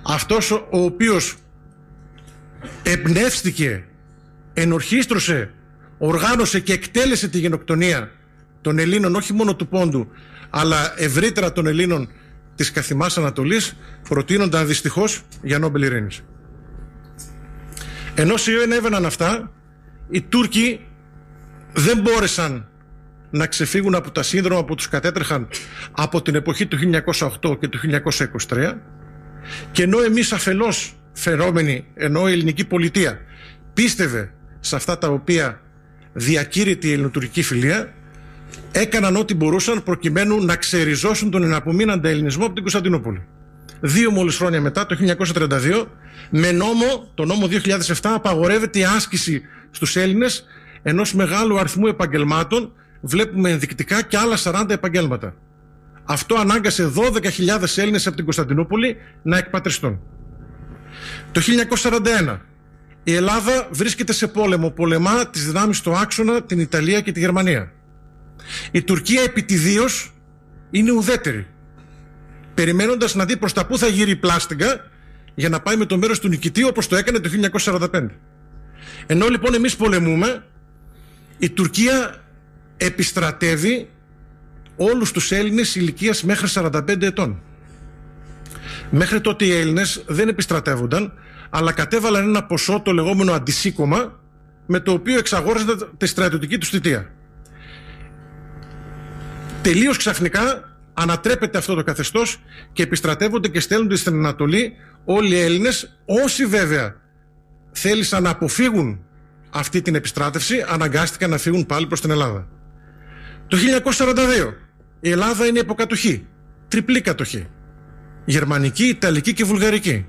Αυτός ο οποίος εμπνεύστηκε, ενορχίστρωσε, οργάνωσε και εκτέλεσε τη γενοκτονία των Ελλήνων, όχι μόνο του Πόντου, αλλά ευρύτερα των Ελλήνων της Καθημάς Ανατολής, προτείνονταν δυστυχώς για Νόμπελ Ειρήνης. Ενώ συνέβαιναν αυτά, οι Τούρκοι δεν μπόρεσαν να ξεφύγουν από τα σύνδρομα που τους κατέτρεχαν από την εποχή του 1908 και του 1923, και ενώ εμείς αφελώς φερόμενοι, ενώ η ελληνική πολιτεία πίστευε σε αυτά τα οποία διακήρυτε η ελληνοτουρκική φιλία, έκαναν ό,τι μπορούσαν προκειμένου να ξεριζώσουν τον εναπομείναντα ελληνισμό από την Κωνσταντινούπολη. 2 μόλις χρόνια μετά, το 1932, με νόμο, το νόμο 2007, απαγορεύεται η άσκηση στους Έλληνες ενός μεγάλου αριθμού επαγγελμάτων. Βλέπουμε ενδεικτικά και άλλα 40 επαγγέλματα. Αυτό ανάγκασε 12.000 Έλληνες από την Κωνσταντινούπολη να εκπατριστούν. Το 1941 η Ελλάδα βρίσκεται σε πόλεμο, πολεμά τις δυνάμεις στο άξονα, την Ιταλία και τη Γερμανία. Η Τουρκία επιτιδίως είναι ουδέτερη, περιμένοντας να δει προς τα πού θα γύρει η πλάστιγκα για να πάει με το μέρος του νικητή, όπως το έκανε το 1945. Ενώ λοιπόν εμείς πολεμούμε, η Τουρκία επιστρατεύει όλους τους Έλληνες ηλικίας μέχρι 45 ετών. Μέχρι τότε οι Έλληνες δεν επιστρατεύονταν, αλλά κατέβαλαν ένα ποσό, το λεγόμενο αντισήκωμα, με το οποίο εξαγόραζαν τη στρατιωτική τους θητεία. Τελείως ξαφνικά ανατρέπεται αυτό το καθεστώς και επιστρατεύονται και στέλνονται στην Ανατολή όλοι οι Έλληνες. Όσοι βέβαια θέλησαν να αποφύγουν αυτή την επιστράτευση, αναγκάστηκαν να φύγουν πάλι προς την Ελλάδα. Το 1942 η Ελλάδα είναι υποκατοχή, τριπλή κατοχή, γερμανική, ιταλική και βουλγαρική.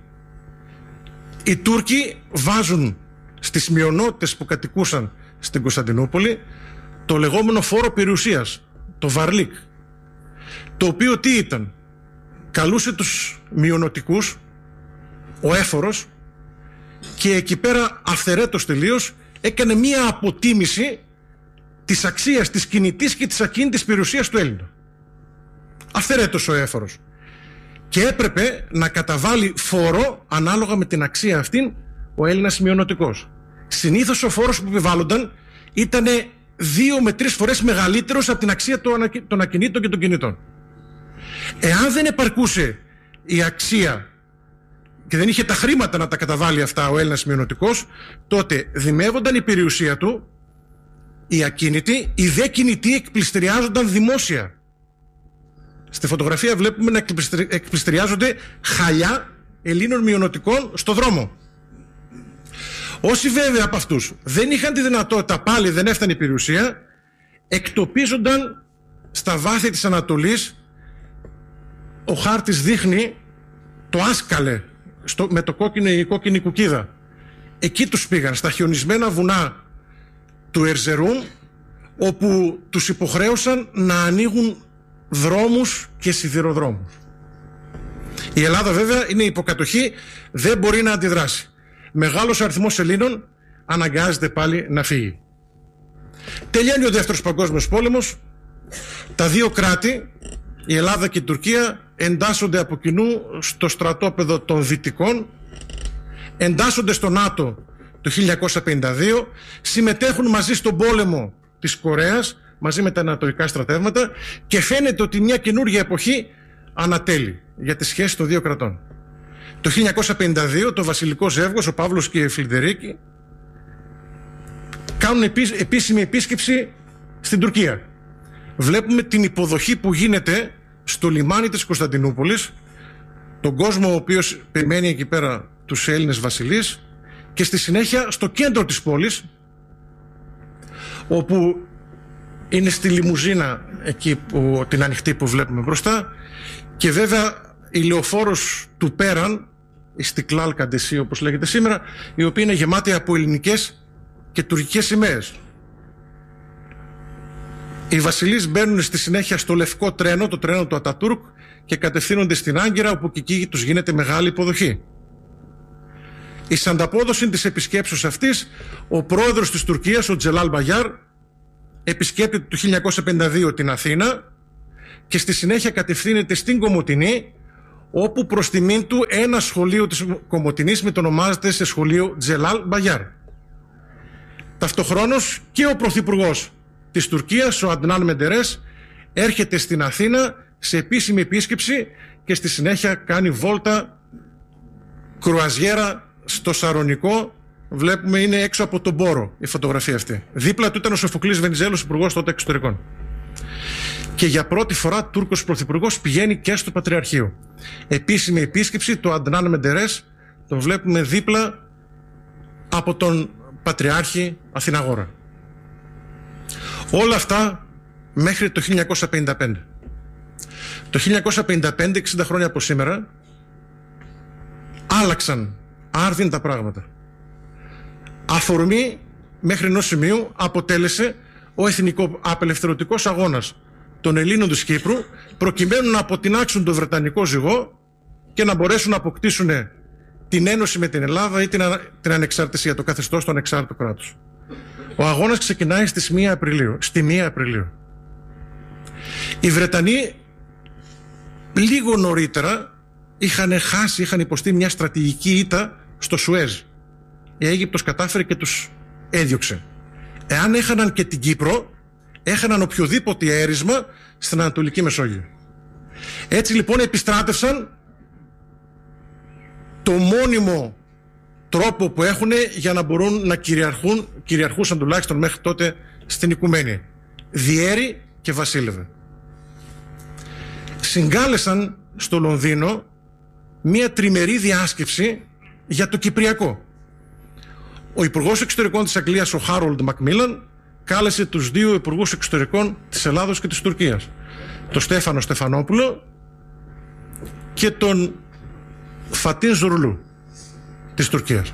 Οι Τούρκοι βάζουν στις μειονότητες που κατοικούσαν στην Κωνσταντινούπολη το λεγόμενο φόρο περιουσίας, το βαρλίκ, το οποίο τι ήταν? Καλούσε τους μειονοτικούς ο έφορος και εκεί πέρα αυθαιρέτως τελείως έκανε μία αποτίμηση της αξίας της κινητής και της ακίνητης περιουσίας του Έλληνα. Αυθαιρέτως ο έφορος. Και έπρεπε να καταβάλει φόρο ανάλογα με την αξία αυτήν ο Έλληνας μειονοτικός. Συνήθως ο φόρος που επιβάλλονταν ήταν 2 με 3 φορές μεγαλύτερος από την αξία των ακινήτων και των κινητών. Εάν δεν επαρκούσε η αξία και δεν είχε τα χρήματα να τα καταβάλει αυτά ο Έλληνας μειονοτικός, τότε δημεύονταν η περιουσία του, οι ακίνητοι, οι δε κινητοί εκπληστηριάζονταν δημόσια. Στη φωτογραφία βλέπουμε να εκπληστηριάζονται χαλιά Ελλήνων μειονοτικών στο δρόμο. Όσοι βέβαια από αυτούς δεν είχαν τη δυνατότητα, πάλι δεν έφτανε η περιουσία, εκτοπίζονταν στα βάθη της Ανατολής. Ο χάρτης δείχνει το Άσκαλε με η κόκκινη κουκίδα. Εκεί τους πήγαν, στα χιονισμένα βουνά του Ερζερούμ, όπου τους υποχρέωσαν να ανοίγουν δρόμους και σιδηροδρόμους. Η Ελλάδα βέβαια είναι υποκατοχή, δεν μπορεί να αντιδράσει. Μεγάλος αριθμός Ελλήνων αναγκάζεται πάλι να φύγει. Τελειώνει ο Δεύτερος Παγκόσμιος Πόλεμος. Τα δύο κράτη, η Ελλάδα και η Τουρκία, εντάσσονται από κοινού στο στρατόπεδο των Δυτικών, εντάσσονται στο ΝΑΤΟ το 1952, συμμετέχουν μαζί στον πόλεμο της Κορέας μαζί με τα ανατολικά στρατεύματα και φαίνεται ότι μια καινούργια εποχή ανατέλει για τις σχέσεις των δύο κρατών. Το 1952 το βασιλικό ζεύγος, ο Παύλος και η Φιλντερίκη, κάνουν επίσημη επίσκεψη στην Τουρκία. Βλέπουμε την υποδοχή που γίνεται στο λιμάνι της Κωνσταντινούπολης, τον κόσμο ο οποίος περιμένει εκεί πέρα τους Έλληνες βασιλείς, και στη συνέχεια στο κέντρο της πόλης, όπου είναι στη λιμουζίνα εκεί την ανοιχτή που βλέπουμε μπροστά, και βέβαια η λεωφόρος του Πέραν, η Στικλάλ Καντεσί όπως λέγεται σήμερα, η οποία είναι γεμάτη από ελληνικές και τουρκικές σημαίες. Οι βασιλείς μπαίνουν στη συνέχεια στο λευκό τρένο, το τρένο του Ατατούρκ, και κατευθύνονται στην Άγκυρα, όπου και εκεί τους γίνεται μεγάλη υποδοχή. Εις ανταπόδοση της επισκέψεως αυτής, ο πρόεδρος της Τουρκίας, ο Τζελάλ Μπαγιάρ, επισκέπτεται το 1952 την Αθήνα και στη συνέχεια κατευθύνεται στην Κομοτηνή, όπου προς τιμήν του ένα σχολείο της Κομοτηνής μετονομάζεται σε σχολείο Τζελάλ Μπαγιάρ. Ταυτοχρόνως και ο Πρωθυπουργός της Τουρκίας, ο Αντνάν Μεντερές, έρχεται στην Αθήνα σε επίσημη επίσκεψη και στη συνέχεια κάνει βόλτα κρουαζιέρα στο Σαρονικό. Βλέπουμε είναι έξω από τον Πόρο η φωτογραφία αυτή. Δίπλα του ήταν ο Σοφοκλής Βενιζέλος, υπουργός τότε εξωτερικών. Και για πρώτη φορά Τούρκος πρωθυπουργός πηγαίνει και στο Πατριαρχείο. Επίσημη επίσκεψη του Αντνάν Μεντερές, τον βλέπουμε δίπλα από τον Πατριάρχη Αθηναγόρα. Όλα αυτά μέχρι το 1955. Το 1955, 60 χρόνια από σήμερα, άλλαξαν άρδιν τα πράγματα. Αφορμή μέχρι ενός σημείου αποτέλεσε ο εθνικοαπελευθερωτικός αγώνας των Ελλήνων της Κύπρου, προκειμένου να αποτινάξουν τον Βρετανικό ζυγό και να μπορέσουν να αποκτήσουν την ένωση με την Ελλάδα ή την ανεξαρτησία, το καθεστώς του ανεξάρτητου κράτους. Ο αγώνας ξεκινάει στη 1 Απριλίου. Οι Βρετανοί λίγο νωρίτερα είχαν υποστεί μια στρατηγική ήττα στο Σουέζ. Η Αίγυπτος κατάφερε και τους έδιωξε. Εάν έχαναν και την Κύπρο, έχαναν οποιοδήποτε αέρισμα στην Ανατολική Μεσόγειο. Έτσι λοιπόν επιστράτευσαν το μόνιμο τρόπο που έχουν για να μπορούν να κυριαρχούσαν τουλάχιστον μέχρι τότε στην Οικουμένη. Διέρη και βασίλευε. Συγκάλεσαν στο Λονδίνο μία τριμερή διάσκεψη για το Κυπριακό. Ο Υπουργός Εξωτερικών της Αγγλίας, ο Χάρολντ Μακμίλαν, κάλεσε τους δύο Υπουργούς Εξωτερικών της Ελλάδος και της Τουρκίας, τον Στέφανο Στεφανόπουλο και τον Φατίν Ζουρλού της Τουρκίας.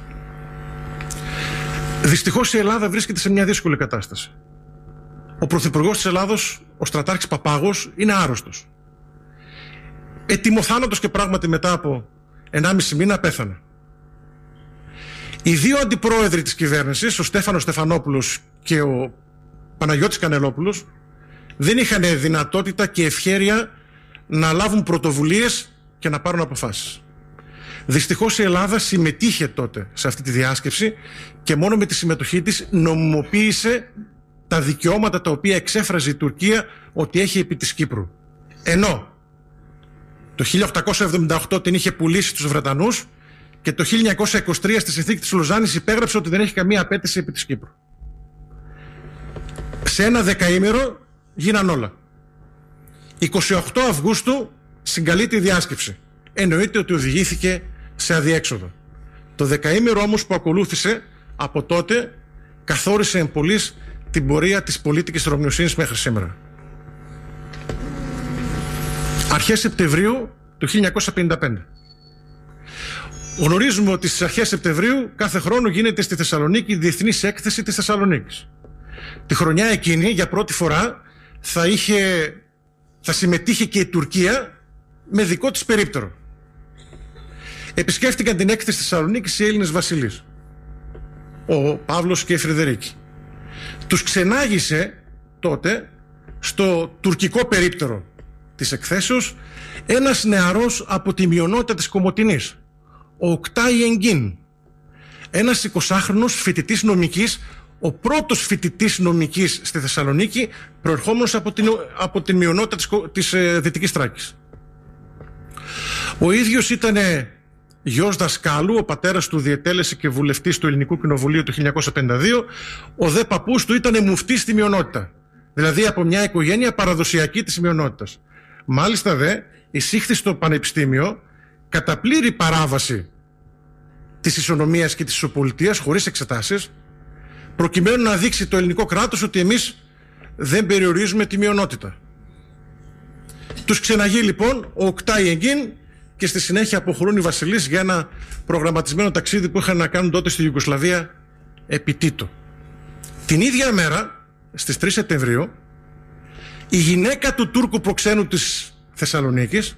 Δυστυχώς η Ελλάδα βρίσκεται σε μια δύσκολη κατάσταση. Ο Πρωθυπουργός της Ελλάδος, ο στρατάρχης Παπάγος, είναι άρρωστος. Ετοιμοθάνατος και πράγματι μετά από 1,5 μήνα πέθανε. Οι δύο αντιπρόεδροι της κυβέρνησης, ο Στέφανος Στεφανόπουλος και ο Παναγιώτης Κανελόπουλος, δεν είχαν δυνατότητα και ευχέρεια να λάβουν πρωτοβουλίες και να πάρουν αποφάσεις. Δυστυχώς η Ελλάδα συμμετείχε τότε σε αυτή τη διάσκεψη και μόνο με τη συμμετοχή της νομιμοποίησε τα δικαιώματα τα οποία εξέφραζε η Τουρκία ότι έχει επί της Κύπρου. Ενώ το 1878 την είχε πουλήσει στους Βρετανούς και το 1923 στη συνθήκη της Λοζάνης υπέγραψε ότι δεν έχει καμία απέτηση επί της Κύπρου. Σε ένα δεκαήμερο γίναν όλα. 28 Αυγούστου συγκαλείται η διάσκεψη. Εννοείται ότι οδηγήθηκε σε αδιέξοδο. Το δεκαήμερο όμως που ακολούθησε από τότε καθόρισε εν πολλοίς την πορεία της πολίτικης Ρωμιοσύνης μέχρι σήμερα. Αρχές Σεπτεμβρίου του 1955. Γνωρίζουμε ότι στις αρχές Σεπτεμβρίου κάθε χρόνο γίνεται στη Θεσσαλονίκη η Διεθνής Έκθεση της Θεσσαλονίκης. Τη χρονιά εκείνη για πρώτη φορά θα συμμετείχε και η Τουρκία με δικό της περίπτερο. Επισκέφτηκαν την έκθεση της Θεσσαλονίκης οι Έλληνες βασιλείς, ο Παύλος και η Φρυδερίκη. Τους ξενάγησε τότε στο τουρκικό περίπτερο της εκθέσεως ένας νεαρός από τη μειονότητα της Κομοτηνής, ο Οκτάι Εγκίν, ένας 20χρονος φοιτητής νομικής, ο πρώτος φοιτητής νομικής στη Θεσσαλονίκη, προερχόμενος από την μειονότητα της Δυτικής Θράκης. Ο ίδιος ήταν γιος δασκάλου, ο πατέρας του διετέλεσε και βουλευτής του Ελληνικού Κοινοβουλίου το 1952, ο δε παππούς του ήταν μουφτής στη μειονότητα, δηλαδή από μια οικογένεια παραδοσιακή της μειονότητας. Μάλιστα δε εισήχθη στο πανεπιστήμιο κατά πλήρη παράβαση της ισονομίας και της ισοπολιτείας, χωρίς εξετάσεις, προκειμένου να δείξει το ελληνικό κράτος ότι εμείς δεν περιορίζουμε τη μειονότητα. Τους ξεναγεί λοιπόν ο Οκτάι Εγκίν και στη συνέχεια αποχωρούν οι βασιλείς για ένα προγραμματισμένο ταξίδι που είχαν να κάνουν τότε στη Ιουγκοσλαβία επί Τίτο. Την ίδια μέρα, στις 3 Σεπτεμβρίου, η γυναίκα του Τούρκου προξένου της Θεσσαλονίκης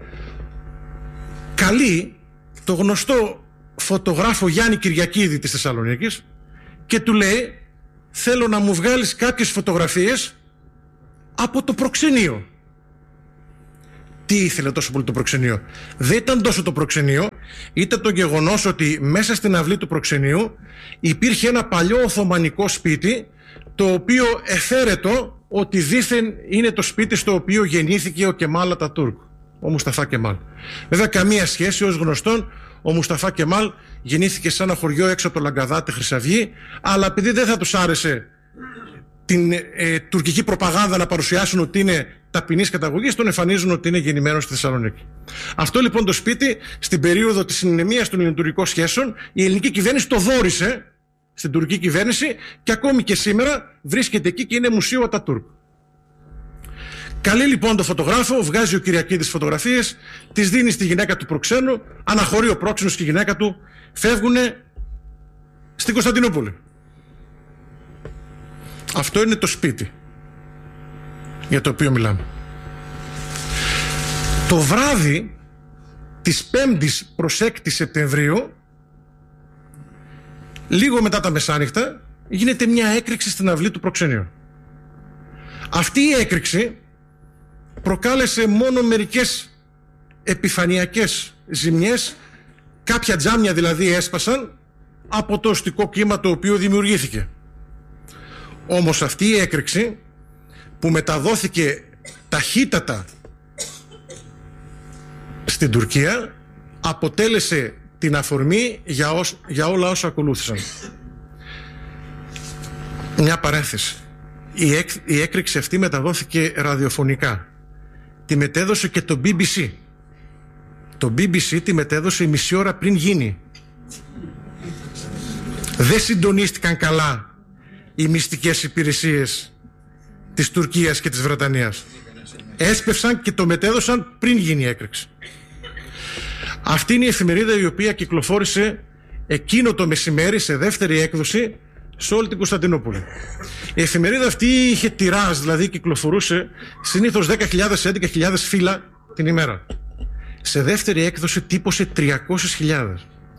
καλεί το γνωστό φωτογράφο Γιάννη Κυριακίδη της Θεσσαλονίκης και του λέει: θέλω να μου βγάλεις κάποιες φωτογραφίες από το προξενείο. τι ήθελε τόσο πολύ το προξενείο. Δεν ήταν τόσο το προξενείο, ήταν το γεγονός ότι μέσα στην αυλή του προξενείου υπήρχε ένα παλιό οθωμανικό σπίτι, το οποίο εφαίρετο ότι δήθεν είναι το σπίτι στο οποίο γεννήθηκε ο Κεμάλ Ατατούρκ, ο Μουσταφά Κεμάλ. Βέβαια καμία σχέση, ως γνωστόν ο Μουσταφά Κεμάλ γεννήθηκε σε ένα χωριό έξω από το Λαγκαδάτε, Χρυσαυγή, αλλά επειδή δεν θα τους άρεσε την τουρκική προπαγάνδα να παρουσιάσουν ότι είναι ταπεινής καταγωγής, τον εμφανίζουν ότι είναι γεννημένος στη Θεσσαλονίκη. Αυτό λοιπόν το σπίτι, στην περίοδο της συνεννεμίας των ελληνοτουρκικών σχέσεων, η ελληνική κυβέρνηση το δώρισε στην τουρκική κυβέρνηση και ακόμη και σήμερα βρίσκεται εκεί και είναι μουσείο Ατατούρκ. Καλεί λοιπόν το φωτογράφο, βγάζει ο Κυριακίδης φωτογραφίες, τις δίνει στη γυναίκα του προξένου, αναχωρεί ο πρόξενος και η γυναίκα του, φεύγουνε στην Κωνσταντινούπολη. Αυτό είναι το σπίτι για το οποίο μιλάμε. Το βράδυ της 5ης προς 6η Σεπτεμβρίου, λίγο μετά τα μεσάνυχτα, γίνεται μια έκρηξη στην αυλή του προξενείου. Αυτή η έκρηξη προκάλεσε μόνο μερικές επιφανειακές ζημιές, κάποια τζάμια δηλαδή έσπασαν από το οστικό κύμα το οποίο δημιουργήθηκε. Όμως αυτή η έκρηξη που μεταδόθηκε ταχύτατα στην Τουρκία αποτέλεσε την αφορμή για όλα όσα ακολούθησαν. Μια παρένθεση. Η έκρηξη αυτή μεταδόθηκε ραδιοφωνικά. Τη μετέδωσε και το BBC. Το BBC τη μετέδωσε μισή ώρα πριν γίνει. Δεν συντονίστηκαν καλά οι μυστικές υπηρεσίες της Τουρκίας και της Βρετανίας. Έσπευσαν και το μετέδωσαν πριν γίνει η έκρηξη. Αυτή είναι η εφημερίδα η οποία κυκλοφόρησε εκείνο το μεσημέρι σε δεύτερη έκδοση σε όλη την Κωνσταντινούπολη. Η εφημερίδα αυτή είχε τιράζ, δηλαδή κυκλοφορούσε συνήθως 10.000-11.000 φύλλα την ημέρα. Σε δεύτερη έκδοση τύπωσε 300.000.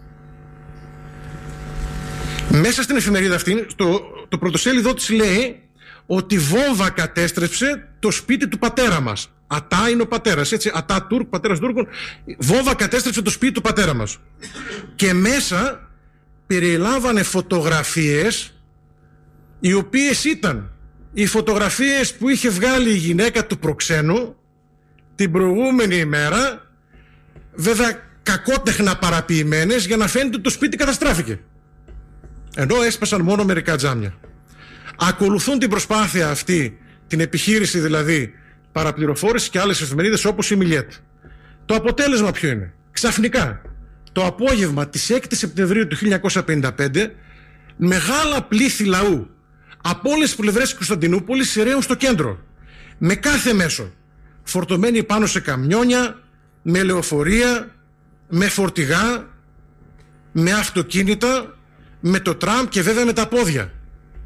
Μέσα στην εφημερίδα αυτή, το πρωτοσέλιδό της λέει ότι βόμβα κατέστρεψε το σπίτι του πατέρα μας. Ατά είναι ο πατέρας, έτσι, Ατά Τούρκ, πατέρας Τούρκων. Βόμβα κατέστρεψε το σπίτι του πατέρα μας. Και μέσα περιλάμβανε φωτογραφίες, οι οποίες ήταν οι φωτογραφίες που είχε βγάλει η γυναίκα του προξένου την προηγούμενη ημέρα, βέβαια κακότεχνα παραποιημένες, για να φαίνεται ότι το σπίτι καταστράφηκε, ενώ έσπασαν μόνο μερικά τζάμια. Ακολουθούν την προσπάθεια αυτή, την επιχείρηση δηλαδή παραπληροφόρηση, και άλλες εφημερίδες όπως η Μιλιέτ. Το αποτέλεσμα ποιο είναι? Ξαφνικά το απόγευμα της 6ης Σεπτεμβρίου του 1955, μεγάλα πλήθη λαού από όλες τις πλευρές της Κωνσταντινούπολης σειραίουν στο κέντρο, με κάθε μέσο, φορτωμένοι πάνω σε καμιόνια, με λεωφορεία, με φορτηγά, με αυτοκίνητα, με το τραμ και βέβαια με τα πόδια.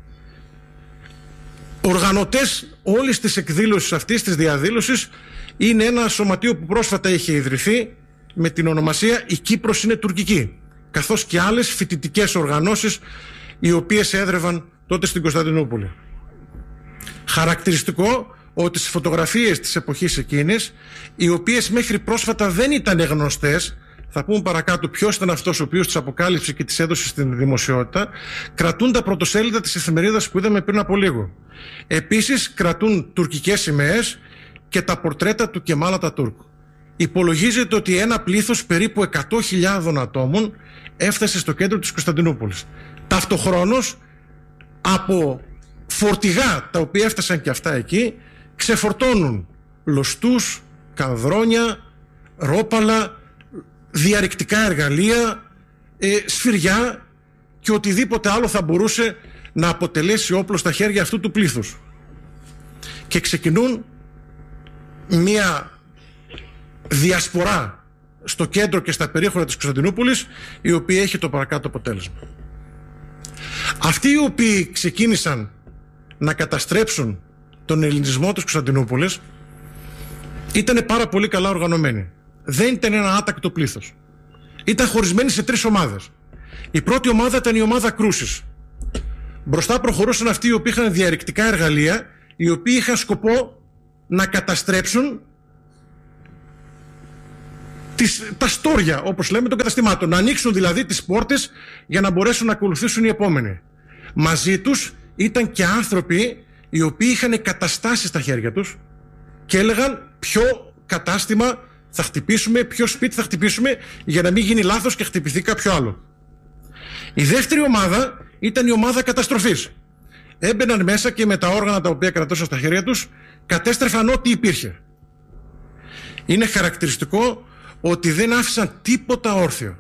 Οργανωτές όλης της εκδήλωσης αυτής, της διαδήλωσης, είναι ένα σωματείο που πρόσφατα είχε ιδρυθεί με την ονομασία «Η Κύπρος είναι τουρκική», καθώς και άλλες φοιτητικές οργανώσεις οι οποίες έδρευαν τότε στην Κωνσταντινούπολη. Χαρακτηριστικό ότι στις φωτογραφίες της εποχής εκείνης, οι οποίες μέχρι πρόσφατα δεν ήταν γνωστές, θα πούμε παρακάτω ποιος ήταν αυτός ο οποίος τις αποκάλυψε και τις έδωσε στην δημοσιότητα, κρατούν τα πρωτοσέλιδα της εφημερίδας που είδαμε πριν από λίγο. Επίσης κρατούν τουρκικές σημαίες και τα πορτρέτα του Κεμάλ Ατατούρκ. Υπολογίζεται ότι ένα πλήθος περίπου 100.000 ατόμων έφτασε στο κέντρο της Κωνσταντινούπολης. Ταυτοχρόνως από φορτηγά, τα οποία έφτασαν και αυτά εκεί, ξεφορτώνουν λοστούς, κανδρόνια, ρόπαλα, διαρρηκτικά εργαλεία, σφυριά και οτιδήποτε άλλο θα μπορούσε να αποτελέσει όπλο στα χέρια αυτού του πλήθους. Και ξεκινούν μία διασπορά στο κέντρο και στα περίχωρα της Κωνσταντινούπολης, η οποία έχει το παρακάτω αποτέλεσμα. Αυτοί οι οποίοι ξεκίνησαν να καταστρέψουν τον ελληνισμό της Κωνσταντινούπολης ήταν πάρα πολύ καλά οργανωμένοι. Δεν ήταν ένα άτακτο πλήθος. Ήταν χωρισμένοι σε 3 ομάδες. Η πρώτη ομάδα ήταν η ομάδα κρούσης. Μπροστά προχωρούσαν αυτοί οι οποίοι είχαν διαρρηκτικά εργαλεία, οι οποίοι είχαν σκοπό να καταστρέψουν τα στόρια, όπως λέμε, των καταστημάτων. Να ανοίξουν δηλαδή τις πόρτες για να μπορέσουν να ακολουθήσουν οι επόμενοι. Μαζί τους ήταν και άνθρωποι οι οποίοι είχαν καταστάσεις στα χέρια τους και έλεγαν ποιο κατάστημα θα χτυπήσουμε, ποιο σπίτι θα χτυπήσουμε, για να μην γίνει λάθος και χτυπηθεί κάποιο άλλο. Η δεύτερη ομάδα ήταν η ομάδα καταστροφής. Έμπαιναν μέσα και με τα όργανα τα οποία κρατούσαν στα χέρια τους κατέστρεφαν ό,τι υπήρχε. Είναι χαρακτηριστικό ότι δεν άφησαν τίποτα όρθιο.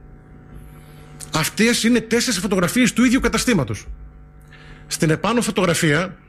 Αυτές είναι 4 φωτογραφίες του ίδιου καταστήματος. Στην επάνω φωτογραφία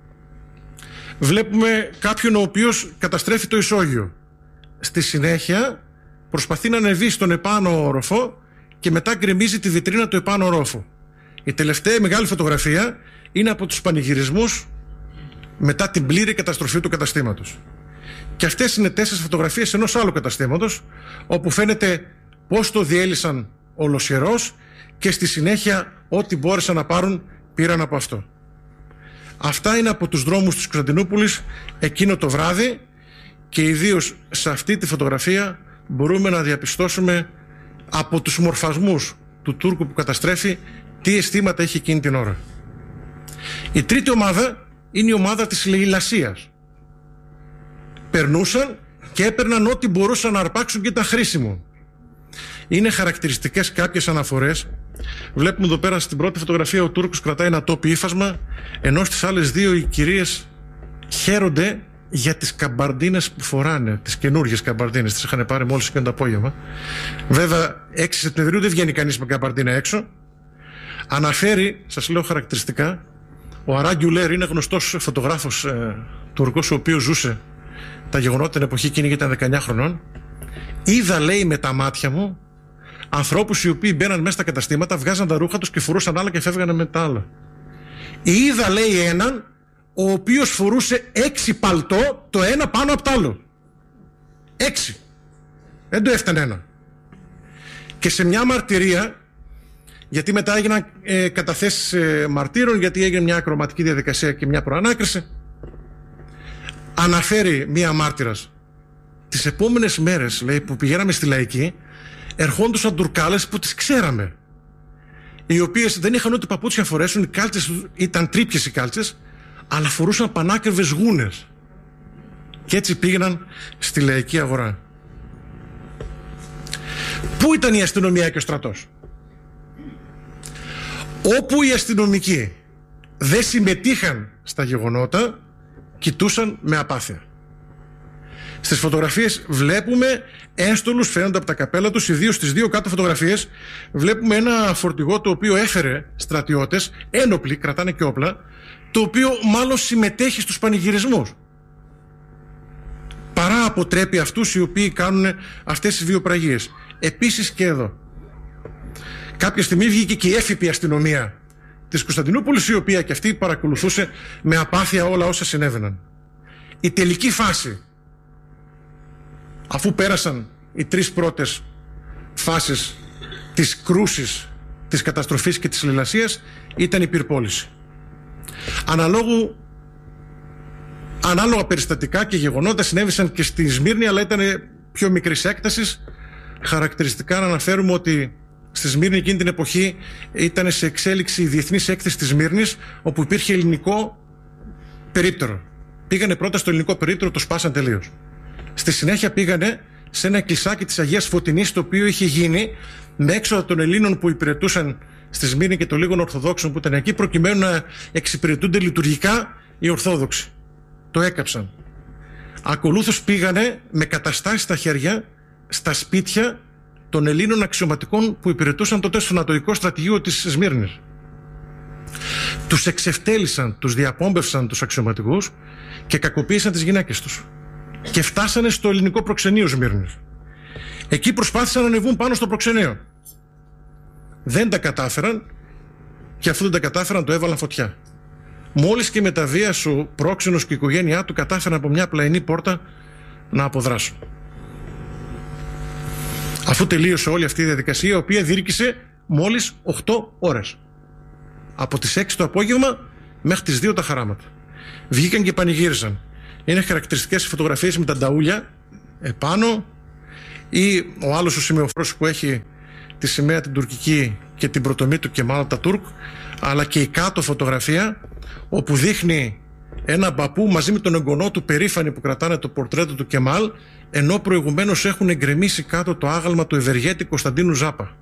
βλέπουμε κάποιον ο οποίος καταστρέφει το ισόγειο. Στη συνέχεια προσπαθεί να ανεβεί στον επάνω όροφο και μετά γκρεμίζει τη βιτρίνα του επάνω ορόφου. Η τελευταία μεγάλη φωτογραφία είναι από τους πανηγυρισμούς μετά την πλήρη καταστροφή του καταστήματος. Και αυτές είναι 4 φωτογραφίες ενός άλλου καταστήματος, όπου φαίνεται πώς το διέλυσαν ολοσχερός και στη συνέχεια ό,τι μπόρεσαν να πάρουν πήραν από αυτό. Αυτά είναι από τους δρόμους της Κωνσταντινούπολης εκείνο το βράδυ, και ιδίως σε αυτή τη φωτογραφία μπορούμε να διαπιστώσουμε από τους μορφασμούς του Τούρκου που καταστρέφει τι αισθήματα έχει εκείνη την ώρα. Η τρίτη ομάδα είναι η ομάδα της λαιλασίας. Περνούσαν και έπαιρναν ό,τι μπορούσαν να αρπάξουν και ήταν χρήσιμο. Είναι χαρακτηριστικές κάποιες αναφορές. Βλέπουμε εδώ πέρα στην πρώτη φωτογραφία ο Τούρκος κρατάει ένα τόπι ύφασμα, ενώ στις άλλες δύο οι κυρίες χαίρονται για τις καμπαρντίνες που φοράνε, τις καινούργιες καμπαρντίνες. Τις είχαν πάρει μόλις και το απόγευμα. Βέβαια 6 Σεπτεμβρίου δεν βγαίνει κανείς με καμπαρντίνα έξω. Αναφέρει, σας λέω χαρακτηριστικά, ο Αράγκιουλέρ είναι γνωστός φωτογράφος Τούρκος, ο οποίος ζούσε τα γεγονότα την εποχή εκείνη και ήταν 19 χρονών. Είδα, λέει, με τα μάτια μου ανθρώπους οι οποίοι μπαίναν μέσα στα καταστήματα, βγάζαν τα ρούχα τους και φορούσαν άλλα και φεύγανε με τα άλλα. Είδα, λέει, έναν ο οποίος φορούσε 6 παλτό, το ένα πάνω από το άλλο. 6. Δεν το έφτανε ένα. Και σε μια μαρτυρία, γιατί μετά έγιναν καταθέσεις μαρτύρων, γιατί έγινε μια ακροματική διαδικασία και μια προανάκριση, αναφέρει μία μάρτυρας, τις επόμενες μέρες, λέει, που πηγαίναμε στη Λαϊκή, ερχόντουσαν τουρκάλες που τις ξέραμε, οι οποίες δεν είχαν ούτε παπούτσια να φορέσουν, οι κάλτσες ήταν τρίπιες οι κάλτσες, αλλά φορούσαν πανάκριβες γούνες. Και έτσι πήγαιναν στη Λαϊκή Αγορά. Πού ήταν η αστυνομία και ο στρατός? Όπου οι αστυνομικοί δεν συμμετείχαν στα γεγονότα, κοιτούσαν με απάθεια. Στις φωτογραφίες βλέπουμε ένστολους φαίνονται από τα καπέλα τους, ιδίως στις δύο κάτω φωτογραφίες βλέπουμε ένα φορτηγό το οποίο έφερε στρατιώτες, ένοπλοι, κρατάνε και όπλα, το οποίο μάλλον συμμετέχει στους πανηγυρισμούς, παρά αποτρέπει αυτούς οι οποίοι κάνουν αυτές τις βιοπραγίες. Επίσης και εδώ κάποια στιγμή βγήκε και η έφυπη αστυνομία της Κωνσταντινούπολης, η οποία και αυτή παρακολουθούσε με απάθεια όλα όσα συνέβαιναν. Η τελική φάση, αφού πέρασαν οι 3 πρώτες φάσεις της κρούσης, της καταστροφής και της λαιλασίας, ήταν η πυρπόληση. Ανάλογα περιστατικά και γεγονότα συνέβησαν και στη Σμύρνη, αλλά ήταν πιο μικρής έκτασης. Χαρακτηριστικά να αναφέρουμε ότι στη Σμύρνη εκείνη την εποχή ήταν σε εξέλιξη η διεθνής έκθεση της Σμύρνης, όπου υπήρχε ελληνικό περίπτερο. Πήγανε πρώτα στο ελληνικό περίπτερο, το σπάσαν τελείως. Στη συνέχεια πήγανε σε ένα εκκλησάκι της Αγίας Φωτεινής, το οποίο είχε γίνει με έξοδα των Ελλήνων που υπηρετούσαν στη Σμύρνη και των λίγων Ορθοδόξων που ήταν εκεί, προκειμένου να εξυπηρετούνται λειτουργικά οι Ορθόδοξοι. Το έκαψαν. Ακολούθως πήγανε με καταστάσεις στα χέρια στα σπίτια των Ελλήνων αξιωματικών που υπηρετούσαν τότε στο Ανατολικό Στρατηγείο της Σμύρνης. Τους εξευτέλισαν, τους διαπόμπευσαν τους αξιωματικούς και κακοποίησαν τις γυναίκες τους. Και φτάσανε στο ελληνικό προξενείο Σμύρνης. Εκεί προσπάθησαν να ανεβούν πάνω στο προξενείο. Δεν τα κατάφεραν, και αφού δεν τα κατάφεραν το έβαλαν φωτιά. Μόλις και με τα βίας ο πρόξενος και η οικογένειά του κατάφεραν από μια πλαϊνή πόρτα να αποδράσουν. Αφού τελείωσε όλη αυτή η διαδικασία, η οποία διήρκησε μόλις 8 ώρες. Από τις 6 το απόγευμα μέχρι τις 2 τα χαράματα. Βγήκαν και πανηγύρισαν. Είναι χαρακτηριστικές οι φωτογραφίες με τα νταούλια επάνω. ή ο άλλος ο σημειοφόρος που έχει τη σημαία την τουρκική και την πρωτομή του Κεμάλ Ατατούρκ, αλλά και η κάτω φωτογραφία όπου δείχνει ένα μπαπού μαζί με τον εγγονό του περήφανοι που κρατάνε το πορτρέτο του Κεμάλ, ενώ προηγουμένως έχουν εγκρεμίσει κάτω το άγαλμα του ευεργέτη Κωνσταντίνου Ζάπα.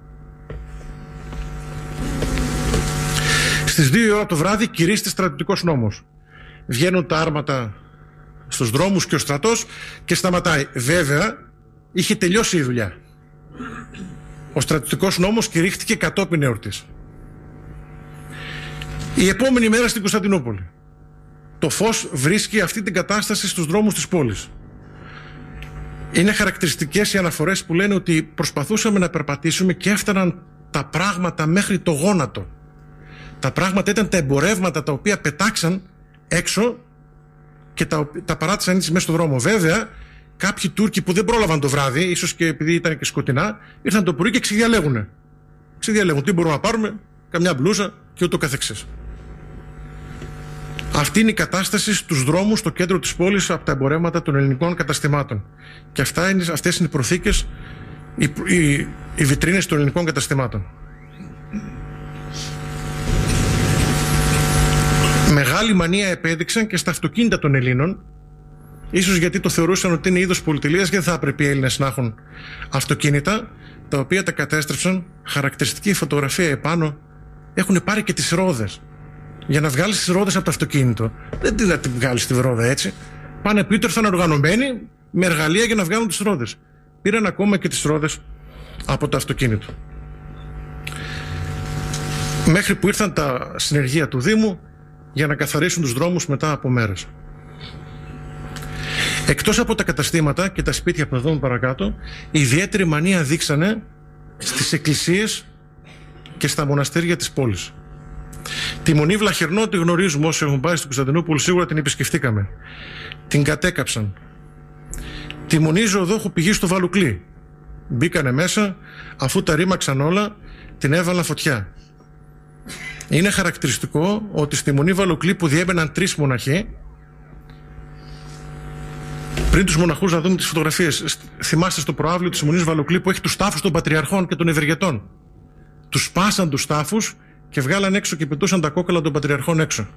Στις 2 η ώρα το βράδυ κηρύσσεται στρατιωτικός νόμος. Βγαίνουν τα άρματα στους δρόμους και ο στρατός και σταματάει. Βέβαια, είχε τελειώσει η δουλειά. Ο στρατιωτικός νόμος κηρύχθηκε κατόπιν εορτής. Η επόμενη μέρα στην Κωνσταντινούπολη, το φως βρίσκει αυτή την κατάσταση στους δρόμους της πόλης. Είναι χαρακτηριστικές οι αναφορές που λένε ότι προσπαθούσαμε να περπατήσουμε και έφταναν τα πράγματα μέχρι το γόνατο. Τα πράγματα ήταν τα εμπορεύματα τα οποία πετάξαν έξω και τα παράτησαν έτσι μέσα στο δρόμο. Βέβαια, κάποιοι Τούρκοι που δεν πρόλαβαν το βράδυ, ίσως και επειδή ήταν και σκοτεινά, ήρθαν το πρωί και ξεδιαλέγουν. Ξεδιαλέγουν τι μπορούμε να πάρουμε, καμιά μπλούζα και ούτω καθεξής. Αυτή είναι η κατάσταση στους δρόμους στο κέντρο της πόλης από τα εμπορεύματα των ελληνικών καταστημάτων. Και αυτές είναι οι προθήκες, οι βιτρίνες των ελληνικών καταστημάτων. Μεγάλη μανία επέδειξαν και στα αυτοκίνητα των Ελλήνων, ίσως γιατί το θεωρούσαν ότι είναι είδος πολυτελείας και δεν θα έπρεπε οι Έλληνες να έχουν αυτοκίνητα, τα οποία τα κατέστρεψαν. Χαρακτηριστική φωτογραφία επάνω, έχουν πάρει και τις ρόδες. Για να βγάλεις τις ρόδες από το αυτοκίνητο, δεν θα την βγάλεις τη ρόδα έτσι. Πάνε πίσω, ήρθαν οργανωμένοι με εργαλεία για να βγάλουν τις ρόδες. Πήραν ακόμα και τις ρόδες από το αυτοκίνητο. Μέχρι που ήρθαν τα συνεργεία του Δήμου για να καθαρίσουν τους δρόμους μετά από μέρες. Εκτός από τα καταστήματα και τα σπίτια που θα δούμε παρακάτω, η ιδιαίτερη μανία δείξανε στις εκκλησίες και στα μοναστήρια της πόλης. Τη Μονή Βλαχερνό τη γνωρίζουμε όσοι έχουν πάει στην Κωνσταντινούπολη, σίγουρα την επισκεφτήκαμε. Την κατέκαψαν. Τη Μονή Ζωοδόχου πηγή στο Βαλουκλή. Μπήκανε μέσα, αφού τα ρήμαξαν όλα, την έβαλαν φωτιά. Είναι χαρακτηριστικό ότι στη Μονή Βαλουκλή που διέμπαιναν 3 μοναχοί, πριν τους μοναχούς να δούμε τις φωτογραφίες, θυμάστε στο προάβλιο της Μονής Βαλουκλή που έχει τους τάφους των Πατριαρχών και των Ευεργετών. Τους σπάσαν τους τάφους και βγάλαν έξω και πετούσαν τα κόκκαλα των Πατριαρχών έξω.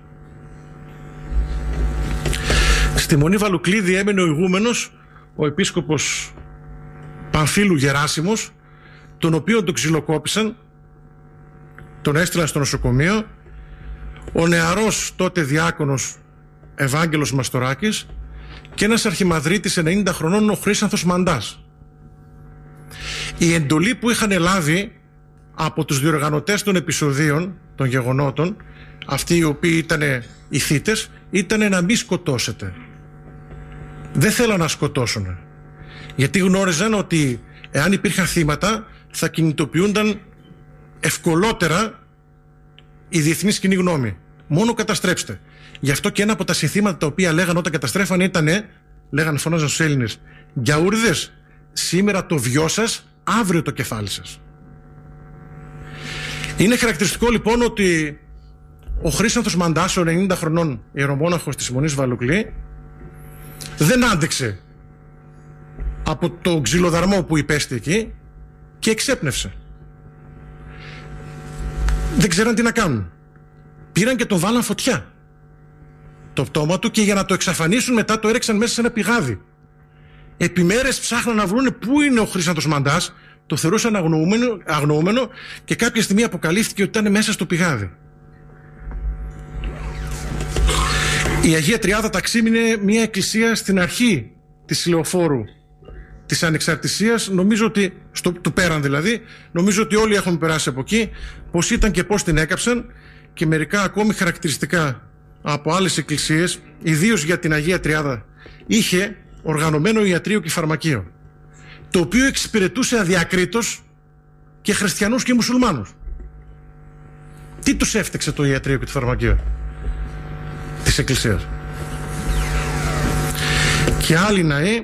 Στη Μονή Βαλουκλή διέμενε ο ηγούμενος, ο επίσκοπος Παμφύλου Γεράσιμος, τον οποίο τον ξυλοκόπησαν, τον έστειλαν στο νοσοκομείο. Ο νεαρός τότε διάκονος Ευάγγελος Μαστοράκης και ένας αρχιμανδρίτης 90 χρονών, ο Χρύσανθος Μαντάς. Η εντολή που είχαν λάβει από τους διοργανωτές των επεισοδίων, των γεγονότων, αυτοί οι οποίοι ήταν οι θύτες, ήταν να μην σκοτώσετε. Δεν θέλαν να σκοτώσουν, γιατί γνώριζαν ότι εάν υπήρχαν θύματα θα κινητοποιούνταν ευκολότερα η διεθνής κοινή γνώμη. Μόνο καταστρέψτε. Γι' αυτό και ένα από τα συνθήματα τα οποία λέγανε όταν καταστρέφανε ήταν, φωνάζαν στους Έλληνες, «Γιαούρδες, σήμερα το βιό σας, αύριο το κεφάλι σας». Είναι χαρακτηριστικό λοιπόν ότι ο Χρύσανθος Μαντάς, ο 90 χρονών ιερομόναχος της Μονής Βαλουκλή, δεν άντεξε από το ξυλοδαρμό που υπέστη εκεί και εξέπνευσε. Δεν ξέραν τι να κάνουν. Πήραν και τον βάλαν φωτιά το πτώμα του και για να το εξαφανίσουν μετά το έριξαν μέσα σε ένα πηγάδι. Επί μέρες ψάχναν να βρουν πού είναι ο Χρύσανθος Μαντάς, το θεωρούσαν αγνοούμενο και κάποια στιγμή αποκαλύφθηκε ότι ήταν μέσα στο πηγάδι. Η Αγία Τριάδα Ταξίμ είναι μια εκκλησία στην αρχή της Λεωφόρου της Ανεξαρτησίας, νομίζω ότι, του πέραν δηλαδή, νομίζω ότι όλοι έχουμε περάσει από εκεί, πώς ήταν και πώς την έκαψαν και μερικά ακόμη χαρακτηριστικά από άλλες εκκλησίες, ιδίως για την Αγία Τριάδα, είχε οργανωμένο ιατρείο και φαρμακείο, το οποίο εξυπηρετούσε αδιακρίτως και χριστιανούς και μουσουλμάνους. Τι τους έφτεξε το ιατρείο και το φαρμακείο της εκκλησίας? Και άλλοι ναοί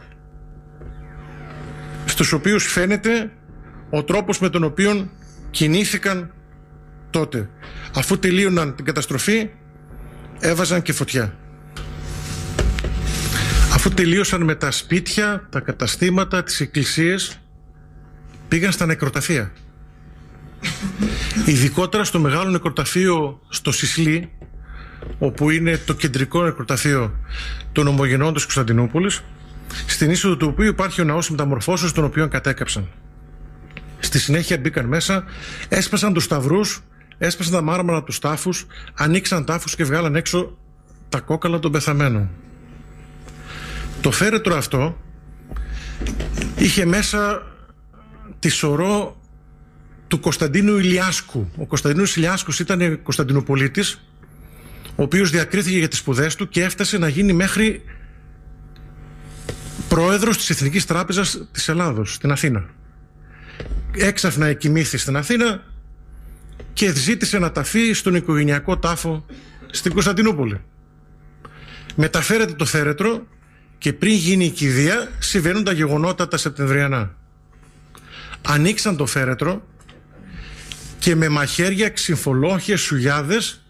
στους οποίους φαίνεται ο τρόπος με τον οποίο κινήθηκαν τότε. Αφού τελείωναν την καταστροφή, έβαζαν και φωτιά. Αφού τελείωσαν με τα σπίτια, τα καταστήματα, τις εκκλησίες, πήγαν στα νεκροταφεία. Ειδικότερα στο μεγάλο νεκροταφείο στο Σισλί, όπου είναι το κεντρικό νεκροταφείο των ομογενών της Κωνσταντινούπολης, στην είσοδο του οποίου υπάρχει ο ναός μεταμορφώσεως, τον οποίο κατέκαψαν. Στη συνέχεια μπήκαν μέσα, έσπασαν τους σταυρούς, έσπασαν τα μάρμαρα από τους τάφους, ανοίξαν τάφους και βγάλαν έξω τα κόκαλα των πεθαμένων. Το φέρετρο αυτό είχε μέσα τη σωρό του Κωνσταντίνου Ηλιάσκου. Ο Κωνσταντίνος Ηλιάσκος ήταν Κωνσταντινοπολίτης, ο οποίος διακρίθηκε για τις σπουδές του και έφτασε να γίνει μέχρι πρόεδρος της Εθνικής Τράπεζας της Ελλάδος, στην Αθήνα. Έξαφνα εκοιμήθη στην Αθήνα και ζήτησε να ταφεί στον οικογενειακό τάφο στην Κωνσταντινούπολη. Μεταφέρεται το φέρετρο και πριν γίνει η κηδεία συμβαίνουν τα γεγονότα τα Σεπτεμβριανά. Ανοίξαν το φέρετρο και με μαχαίρια, ξυμφολόχες, σουγιάδες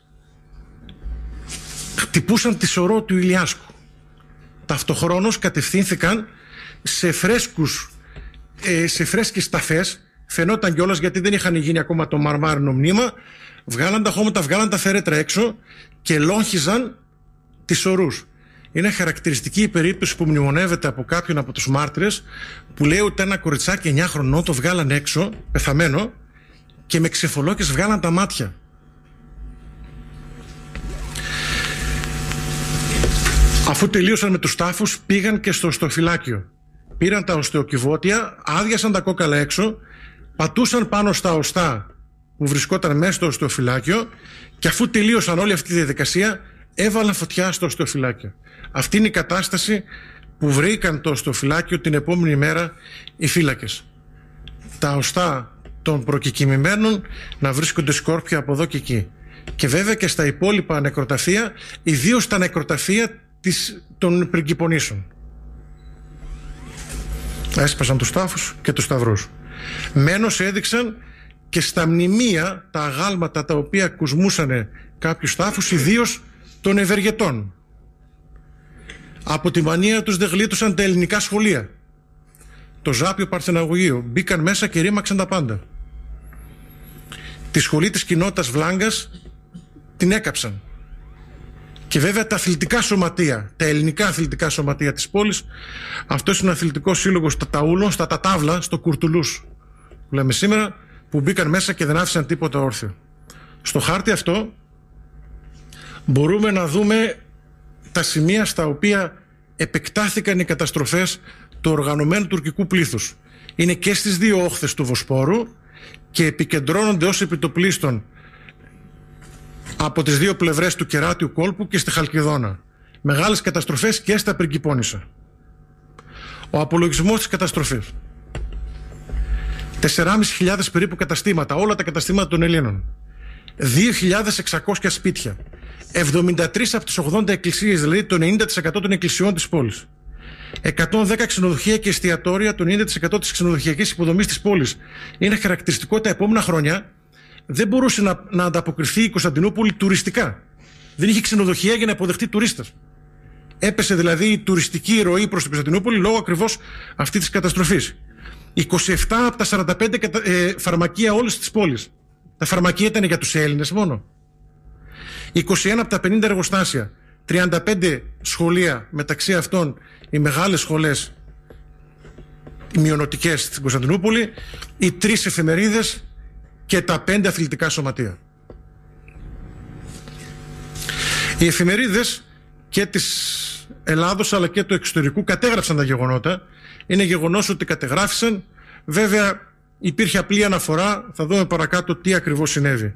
χτυπούσαν τη σωρό του Ηλιάσκου. Ταυτοχρόνως κατευθύνθηκαν σε φρέσκες ταφές. Φαινόταν κιόλας, γιατί δεν είχαν γίνει ακόμα το μαρμάρινο μνήμα. Βγάλαν τα χώματα, βγάλαν τα φέρετρα έξω και λόγχιζαν τις ορούς. Είναι χαρακτηριστική η περίπτωση που μνημονεύεται από κάποιον από τους μάρτυρες, που λέει ότι ένα κοριτσάκι 9 χρονών το βγάλαν έξω, πεθαμένο, και με ξεφολόκες βγάλαν τα μάτια. Αφού τελείωσαν με τους τάφους, πήγαν και στο οστεοφυλάκιο. Πήραν τα οστεοκιβώτια, άδειασαν τα κόκαλα έξω, πατούσαν πάνω στα οστά που βρισκόταν μέσα στο οστεοφυλάκιο και αφού τελείωσαν όλη αυτή τη διαδικασία, έβαλαν φωτιά στο οστεοφυλάκιο. Αυτή είναι η κατάσταση που βρήκαν το οστεοφυλάκιο την επόμενη μέρα οι φύλακες. Τα οστά των προκεκοιμημένων να βρίσκονται σκόρπια από εδώ και εκεί. Και βέβαια και στα υπόλοιπα νεκροταφεία, ιδίως τα νεκροταφεία των πριγκιπονήσεων. Έσπασαν τους τάφους και τους σταυρούς. Μένως έδειξαν και στα μνημεία τα αγάλματα τα οποία κουσμούσαν κάποιους τάφους, ιδίως των ευεργετών. Από τη μανία τους δεν γλίτωσαν τα ελληνικά σχολεία. Το Ζάπιο Παρθεναγωγείο. Μπήκαν μέσα και ρήμαξαν τα πάντα. Τη σχολή της κοινότητας Βλάγκας την έκαψαν. Και βέβαια τα αθλητικά σωματεία, τα ελληνικά αθλητικά σωματεία της πόλης, αυτός είναι ο αθλητικός σύλλογος στα Ταούλων, στα Τατάβλα, στο Κουρτουλούς, που λέμε σήμερα, που μπήκαν μέσα και δεν άφησαν τίποτα όρθιο. Στο χάρτη αυτό μπορούμε να δούμε τα σημεία στα οποία επεκτάθηκαν οι καταστροφές του οργανωμένου τουρκικού πλήθους. Είναι και στις δύο όχθες του Βοσπόρου και επικεντρώνονται ως επιτοπλίστων από τις δύο πλευρές του Κεράτιου κόλπου και στη Χαλκιδόνα. Μεγάλες καταστροφές και στα Πριγκιπόνησα. Ο απολογισμός της καταστροφής. 4.500 περίπου καταστήματα, όλα τα καταστήματα των Ελλήνων. 2.600 σπίτια. 73 από τις 80 εκκλησίες, δηλαδή το 90% των εκκλησιών της πόλης. 110 ξενοδοχεία και εστιατόρια, το 90% της ξενοδοχειακής υποδομής της πόλης. Είναι χαρακτηριστικό τα επόμενα χρόνια δεν μπορούσε να ανταποκριθεί η Κωνσταντινούπολη τουριστικά. Δεν είχε ξενοδοχεία για να αποδεχτεί τουρίστες. Έπεσε δηλαδή η τουριστική ροή προς την Κωνσταντινούπολη λόγω ακριβώς αυτής της καταστροφής. 27 από τα 45 φαρμακεία όλης της πόλης. Τα φαρμακεία ήταν για τους Έλληνες μόνο. 21 από τα 50 εργοστάσια. 35 σχολεία, μεταξύ αυτών οι μεγάλες σχολές, οι μειονοτικές στην Κωνσταντινούπολη, οι 3 εφημερίδες και τα 5 αθλητικά σωματεία. Οι εφημερίδες και της Ελλάδος αλλά και του εξωτερικού κατέγραψαν τα γεγονότα. Είναι γεγονός ότι κατεγράφησαν. Βέβαια υπήρχε απλή αναφορά. Θα δούμε παρακάτω τι ακριβώς συνέβη.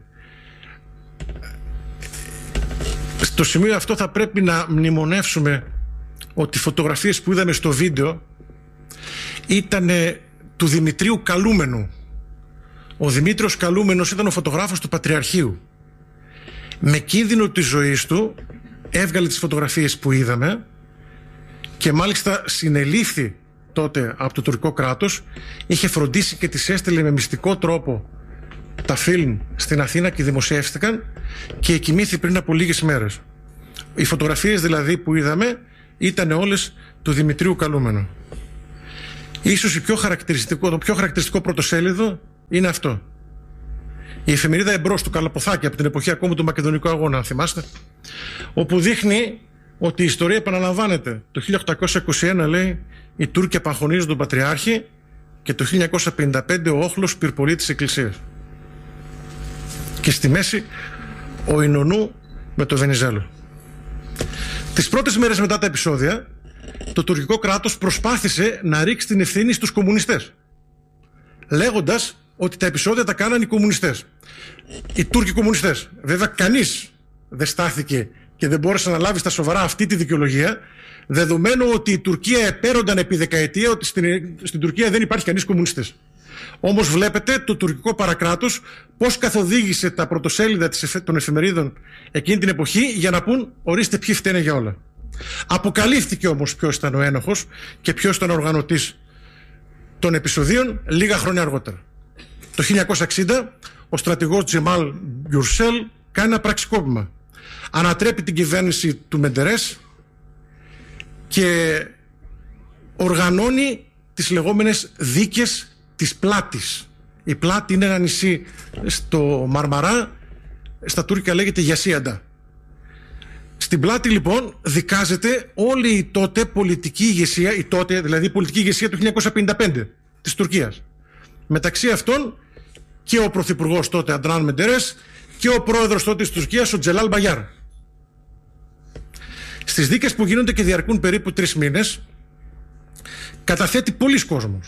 Στο σημείο αυτό θα πρέπει να μνημονεύσουμε ότι οι φωτογραφίες που είδαμε στο βίντεο ήταν του Δημητρίου Καλούμενου. Ο Δημήτριος Καλούμενος ήταν ο φωτογράφος του Πατριαρχείου. Με κίνδυνο της ζωής του έβγαλε τις φωτογραφίες που είδαμε και μάλιστα συνελήφθη τότε από το τουρκικό κράτος. Είχε φροντίσει και τις έστειλε με μυστικό τρόπο τα φιλμ στην Αθήνα και δημοσιεύτηκαν και εκοιμήθη πριν από λίγες μέρες. Οι φωτογραφίες δηλαδή που είδαμε ήταν όλες του Δημητρίου Καλούμενου. Ίσως το πιο χαρακτηριστικό πρωτοσέλιδο είναι αυτό. Η εφημερίδα Εμπρός του Καλαποθάκη, από την εποχή ακόμα του Μακεδονικού Αγώνα, αν θυμάστε, όπου δείχνει ότι η ιστορία επαναλαμβάνεται. Το 1821, λέει, οι Τούρκοι απαγχωνίζουν τον Πατριάρχη και το 1955 ο όχλος πυρπολεί της Εκκλησίας. Και στη μέση ο Ινωνού με το Βενιζέλο. Τις πρώτες μέρες μετά τα επεισόδια, το τουρκικό κράτος προσπάθησε να ρίξει την ευθύνη στους κομμουνιστές, λέγοντας ότι τα επεισόδια τα κάνανε οι κομμουνιστές. Οι Τούρκοι κομμουνιστές. Βέβαια, κανείς δεν στάθηκε και δεν μπόρεσε να λάβει στα σοβαρά αυτή τη δικαιολογία, δεδομένου ότι η Τουρκία επέρονταν επί δεκαετία ότι στην Τουρκία δεν υπάρχει κανείς κομμουνιστής. Όμως βλέπετε το τουρκικό παρακράτος πώς καθοδήγησε τα πρωτοσέλιδα των εφημερίδων εκείνη την εποχή για να πούν ορίστε ποιοι φταίνε για όλα. Αποκαλύφθηκε όμως ποιος ήταν ο ένοχος και ποιος ήταν ο οργανωτής των επεισοδίων λίγα χρόνια αργότερα. Το 1960 ο στρατηγός Τζεμάλ Γκιουρσέλ κάνει ένα πραξικόπημα. Ανατρέπει την κυβέρνηση του Μεντερές και οργανώνει τις λεγόμενες δίκες της Πλάτης. Η Πλάτη είναι ένα νησί στο Μαρμαρά, στα τουρκικά λέγεται Γιασίαντα. Στην Πλάτη λοιπόν δικάζεται όλη η τότε πολιτική ηγεσία, δηλαδή η πολιτική ηγεσία του 1955 της Τουρκίας. Μεταξύ αυτών και ο πρωθυπουργός τότε Αντράν Μεντερές και ο πρόεδρος τότε της Τουρκίας ο Τζελάλ Μπαγιάρ. Στις δίκες που γίνονται και διαρκούν περίπου 3 μήνες καταθέτει πολλοί κόσμος.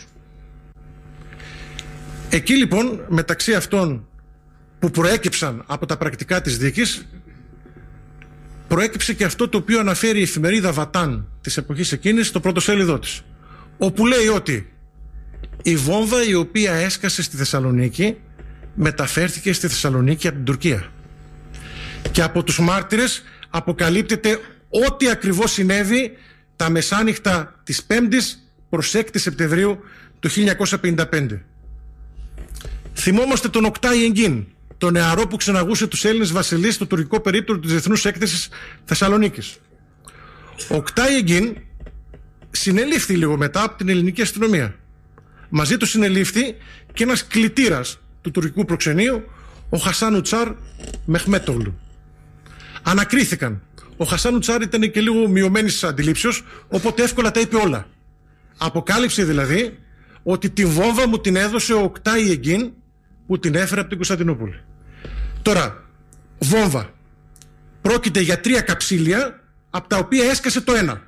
Εκεί λοιπόν, μεταξύ αυτών που προέκυψαν από τα πρακτικά της δίκης, προέκυψε και αυτό το οποίο αναφέρει η εφημερίδα Βατάν της εποχής εκείνης στο πρωτοσέλιδό της, όπου λέει ότι η βόμβα η οποία έσκασε στη Θεσσαλονίκη μεταφέρθηκε στη Θεσσαλονίκη από την Τουρκία. Και από τους μάρτυρες αποκαλύπτεται ό,τι ακριβώς συνέβη τα μεσάνυχτα της 5ης προς 6η Σεπτεμβρίου του 1955. Θυμόμαστε τον Οκτάι Εγκίν, τον νεαρό που ξεναγούσε τους Έλληνες βασιλείς στο τουρκικό περίπτωρο της Διεθνούς Έκθεσης Θεσσαλονίκης. Ο Οκτάι Εγκίν συνελήφθη λίγο μετά από την ελληνική αστυνομία. Μαζί του συνελήφθη και ένας κλητήρας του τουρκικού προξενείου, ο Χασάν Τσάρ Μεχμέτογλου. Ανακρίθηκαν. Ο Χασάν Τσάρ ήταν και λίγο μειωμένης αντιλήψεως, οπότε εύκολα τα είπε όλα. Αποκάλυψε δηλαδή ότι τη βόμβα μου την έδωσε ο Οκτάι Εγκίν που την έφερε από την Κωνσταντινούπολη. Τώρα, βόμβα. Πρόκειται για 3 καψίλια, από τα οποία έσκασε το ένα.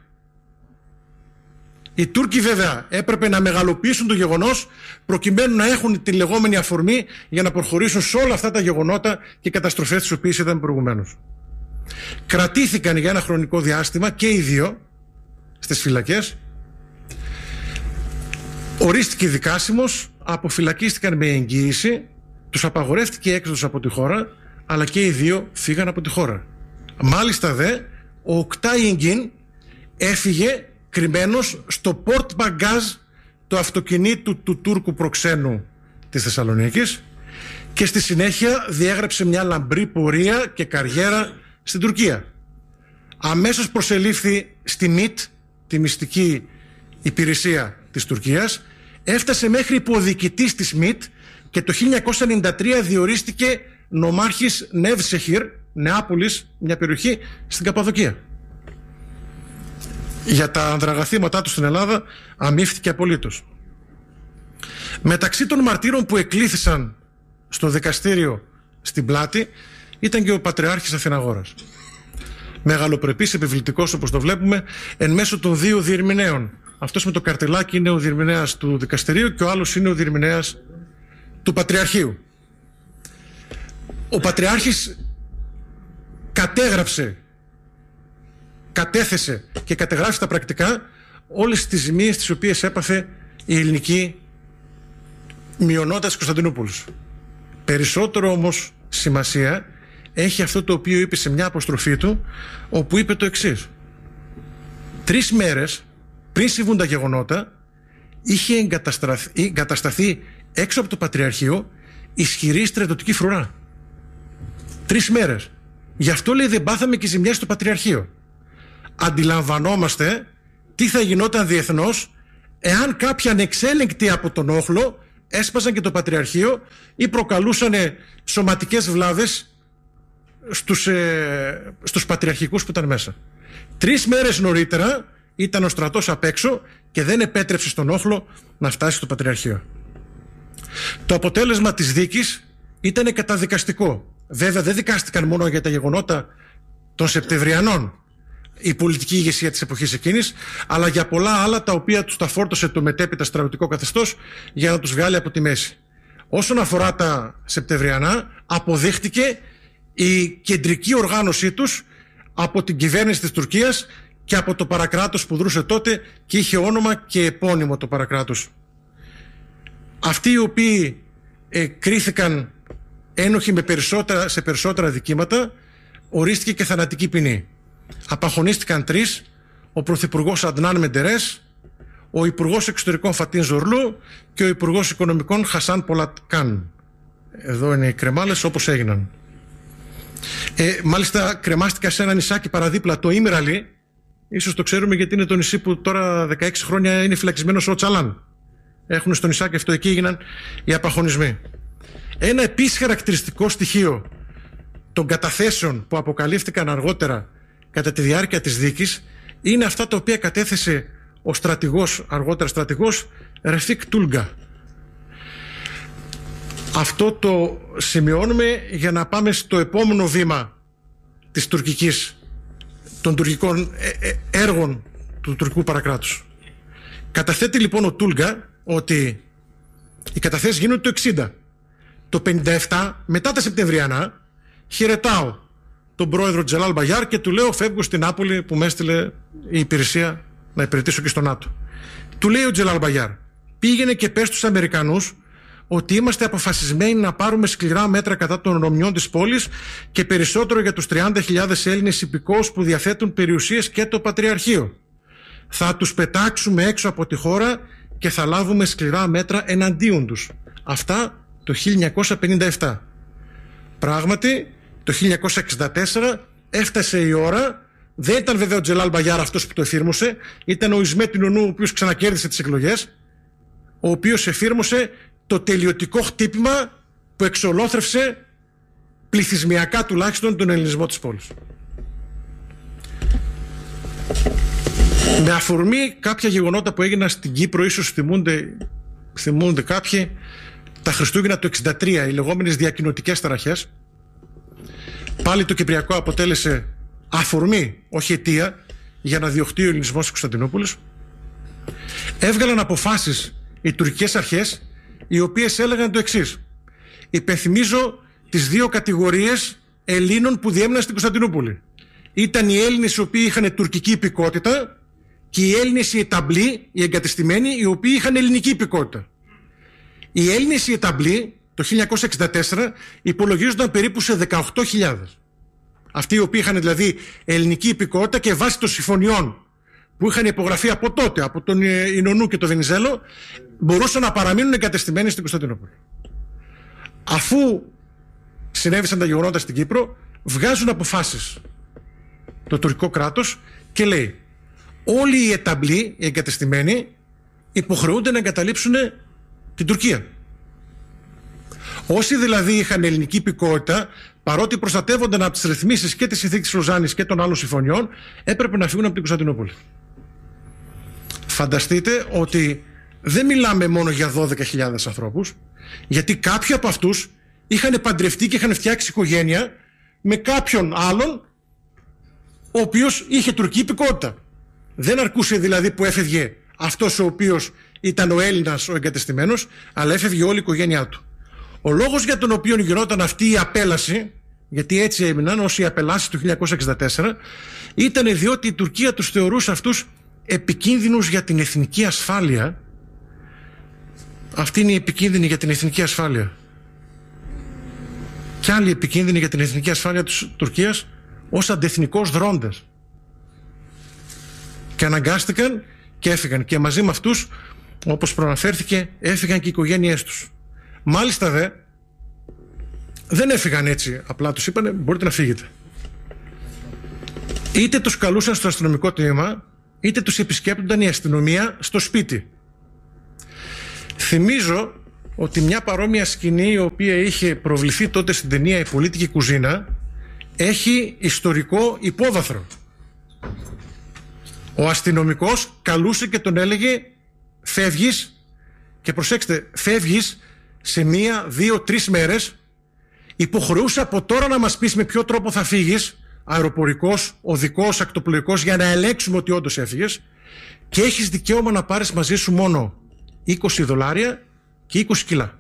Οι Τούρκοι βέβαια έπρεπε να μεγαλοποιήσουν το γεγονός προκειμένου να έχουν τη λεγόμενη αφορμή για να προχωρήσουν σε όλα αυτά τα γεγονότα και καταστροφές τις οποίες είδαμε προηγουμένως. Κρατήθηκαν για ένα χρονικό διάστημα και οι δύο στις φυλακές. Ορίστηκε δικάσιμος, αποφυλακίστηκαν με εγγύηση, τους απαγορεύτηκε έξοδος από τη χώρα, αλλά και οι δύο φύγαν από τη χώρα. Μάλιστα δε, ο Οκτάι Εγκίν έφυγε κρυμμένος στο πορτ μπαγκάζ του αυτοκινήτου του Τούρκου προξένου της Θεσσαλονίκης και στη συνέχεια διέγραψε μια λαμπρή πορεία και καριέρα στην Τουρκία. Αμέσως προσελήφθη στη ΜΙΤ, τη μυστική υπηρεσία της Τουρκίας, έφτασε μέχρι υποδιοικητής της ΜΙΤ και το 1993 διορίστηκε νομάρχης Νεύσεχιρ, Νεάπολης, μια περιοχή στην Καπαδοκία. Για τα ανδραγαθήματά του στην Ελλάδα αμύφθηκε απολύτως. Μεταξύ των μαρτύρων που εκλήθησαν στο δικαστήριο στην Πλάτη ήταν και ο Πατριάρχης Αθηναγόρας. Μεγαλοπρεπής, επιβλητικός όπως το βλέπουμε, εν μέσω των 2 διερμηνέων. Αυτός με το καρτελάκι είναι ο διερμηνέας του δικαστηρίου και ο άλλος είναι ο διερμηνέας του Πατριαρχείου. Ο Πατριάρχης κατέθεσε και κατεγράφει στα πρακτικά όλες τις ζημίες τις οποίες έπαθε η ελληνική μειονότητα της Κωνσταντινούπολης. Περισσότερο όμως σημασία έχει αυτό το οποίο είπε σε μια αποστροφή του, όπου είπε το εξής: 3 μέρες πριν συμβούν τα γεγονότα είχε εγκατασταθεί έξω από το Πατριαρχείο ισχυρή στρατιωτική φρουρά. 3 μέρες. Γι' αυτό λέει δεν πάθαμε και ζημιά στο Πατριαρχείο. αντιλαμβανόμαστε τι θα γινόταν διεθνώς εάν κάποιοι ανεξέλεγκτοι από τον όχλο έσπαζαν και το Πατριαρχείο ή προκαλούσαν σωματικές βλάβες στους πατριαρχικούς που ήταν μέσα. 3 μέρες νωρίτερα ήταν ο στρατός απ' έξω και δεν επέτρεψε στον όχλο να φτάσει στο Πατριαρχείο. Το αποτέλεσμα της δίκης ήταν καταδικαστικό. Βέβαια δεν δικάστηκαν μόνο για τα γεγονότα των Σεπτεμβριανών η πολιτική ηγεσία της εποχής εκείνης, αλλά για πολλά άλλα τα οποία τους τα φόρτωσε το μετέπειτα στρατιωτικό καθεστώς για να τους βγάλει από τη μέση. Όσον αφορά τα Σεπτεμβριανά, αποδείχτηκε η κεντρική οργάνωσή τους από την κυβέρνηση της Τουρκίας και από το παρακράτος που δρούσε τότε και είχε όνομα και επώνυμο το παρακράτος. Αυτοί οι οποίοι κρίθηκαν ένοχοι σε περισσότερα δικήματα, ορίστηκε και θανατική ποινή. Απαγχωνίστηκαν 3, ο Πρωθυπουργός Αντνάν Μεντερές, ο Υπουργός Εξωτερικών Φατίν Ζορλού και ο Υπουργός Οικονομικών Χασάν Πολατκάν. Εδώ είναι οι κρεμάλες όπως έγιναν. Μάλιστα κρεμάστηκα σε ένα νησάκι παραδίπλα, το Ήμραλι. Ίσως το ξέρουμε γιατί είναι το νησί που τώρα 16 χρόνια είναι φυλακισμένος ο Τσαλάν. Έχουν στο νησάκι αυτό, εκεί έγιναν οι απαγχωνισμοί. Ένα επίσης χαρακτηριστικό στοιχείο των καταθέσεων που αποκαλύφθηκαν αργότερα κατά τη διάρκεια της δίκης είναι αυτά τα οποία κατέθεσε ο στρατηγός, αργότερα στρατηγός Ρεφίκ Τούλγκα. Αυτό το σημειώνουμε για να πάμε στο επόμενο βήμα των τουρκικών έργων του τουρκικού παρακράτους. Καταθέτει λοιπόν ο Τούλγκα ότι οι καταθέσεις γίνονται το 60. Το 57, μετά τα Σεπτεμβριανά, χαιρετάω τον πρόεδρο Τζελάλ Μπαγιάρ και του λέω φεύγω στην Νάπολη που με έστειλε η υπηρεσία να υπηρετήσω και στο ΝΑΤΟ. Του λέει ο Τζελάλ Μπαγιάρ, πήγαινε και πες στους Αμερικανούς ότι είμαστε αποφασισμένοι να πάρουμε σκληρά μέτρα κατά των νομιών της πόλης και περισσότερο για τους 30.000 Έλληνες υπηκόους που διαθέτουν περιουσίες και το Πατριαρχείο. Θα τους πετάξουμε έξω από τη χώρα και θα λάβουμε σκληρά μέτρα εναντίον τους. Αυτά το 1957. Πράγματι, το 1964 έφτασε η ώρα. Δεν ήταν βέβαια ο Τζελάλ Μπαγιάρ αυτός που το εφήρμοσε. Ήταν ο Ισμέτιν Ονού, ο οποίος ξανακέρδισε τις εκλογές, ο οποίος εφήρμοσε το τελειωτικό χτύπημα που εξολόθρευσε πληθυσμιακά τουλάχιστον τον ελληνισμό της πόλης. Με αφορμή κάποια γεγονότα που έγιναν στην Κύπρο, ίσως θυμούνται κάποιοι, τα Χριστούγεννα του 1963, οι λεγόμενες διακοινωτικές ταραχές, πάλι το Κυπριακό αποτέλεσε αφορμή, όχι αιτία, για να διωχτεί ο ελληνισμός της Κωνσταντινούπολης. Έβγαλαν αποφάσεις οι τουρκικές αρχές, οι οποίες έλεγαν το εξής. Υπενθυμίζω τις 2 κατηγορίες Ελλήνων που διέμεναν στην Κωνσταντινούπολη. Ήταν οι Έλληνες οι οποίοι είχαν τουρκική υπηκότητα και οι Έλληνες οι εταμπλοί, οι εγκατεστημένοι, οι οποίοι είχαν ελληνική υπηκότητα. Οι Έλληνες οι εταμπλοί το 1964 υπολογίζονταν περίπου σε 18.000. Αυτοί οι οποίοι είχαν δηλαδή ελληνική υπηκότητα και βάσει των συμφωνιών που είχαν υπογραφεί από τότε, από τον Ινωνού και τον Βενιζέλο, μπορούσαν να παραμείνουν εγκατεστημένοι στην Κωνσταντινούπολη. Αφού συνέβησαν τα γεγονότα στην Κύπρο, βγάζουν αποφάσεις το τουρκικό κράτος και λέει όλοι οι εταμπλοί, οι εγκατεστημένοι, υποχρεούνται να εγκαταλείψουν την Τουρκία. Όσοι δηλαδή είχαν ελληνική υπηκότητα, παρότι προστατεύονταν από τις ρυθμίσεις και τη συνθήκη της Λοζάνης και των άλλων συμφωνιών, έπρεπε να φύγουν από την Κωνσταντινούπολη. Φανταστείτε ότι δεν μιλάμε μόνο για 12.000 ανθρώπους, γιατί κάποιοι από αυτούς είχαν παντρευτεί και είχαν φτιάξει οικογένεια με κάποιον άλλον, ο οποίος είχε τουρκική υπηκότητα. Δεν αρκούσε δηλαδή που έφευγε αυτός ο οποίος ήταν ο Έλληνας ο εγκατεστημένος, αλλά έφευγε όλη η οικογένειά του. Ο λόγος για τον οποίο γινόταν αυτή η απέλαση, γιατί έτσι έμειναν όσοι απελάσεις του 1964, ήταν διότι η Τουρκία τους θεωρούσε αυτούς επικίνδυνους για την εθνική ασφάλεια. Αυτή είναι η επικίνδυνη για την εθνική ασφάλεια. Και άλλοι επικίνδυνοι για την εθνική ασφάλεια της Τουρκίας ως αντεθνικώς δρόντες. Και αναγκάστηκαν και έφυγαν. Και μαζί με αυτούς, όπως προαναφέρθηκε, έφυγαν και οι οικογένειές τους. Μάλιστα δεν έφυγαν έτσι. Απλά τους είπανε μπορείτε να φύγετε. είτε τους καλούσαν στο αστυνομικό τμήμα, είτε τους επισκέπτονταν η αστυνομία στο σπίτι. Θυμίζω ότι μια παρόμοια σκηνή, η οποία είχε προβληθεί τότε στην ταινία «Η πολίτικη κουζίνα», έχει ιστορικό υπόβαθρο. Ο αστυνομικός καλούσε και τον έλεγε «Φεύγεις», και προσέξτε, «φεύγεις σε 1, 2, 3 μέρες», υποχρεούσε από τώρα να μας πεις με ποιο τρόπο θα φύγεις, αεροπορικός, οδικός, ακτοπλοϊκός, για να ελέγξουμε ότι όντως έφυγες, και έχεις δικαίωμα να πάρεις μαζί σου μόνο $20 και 20 κιλά.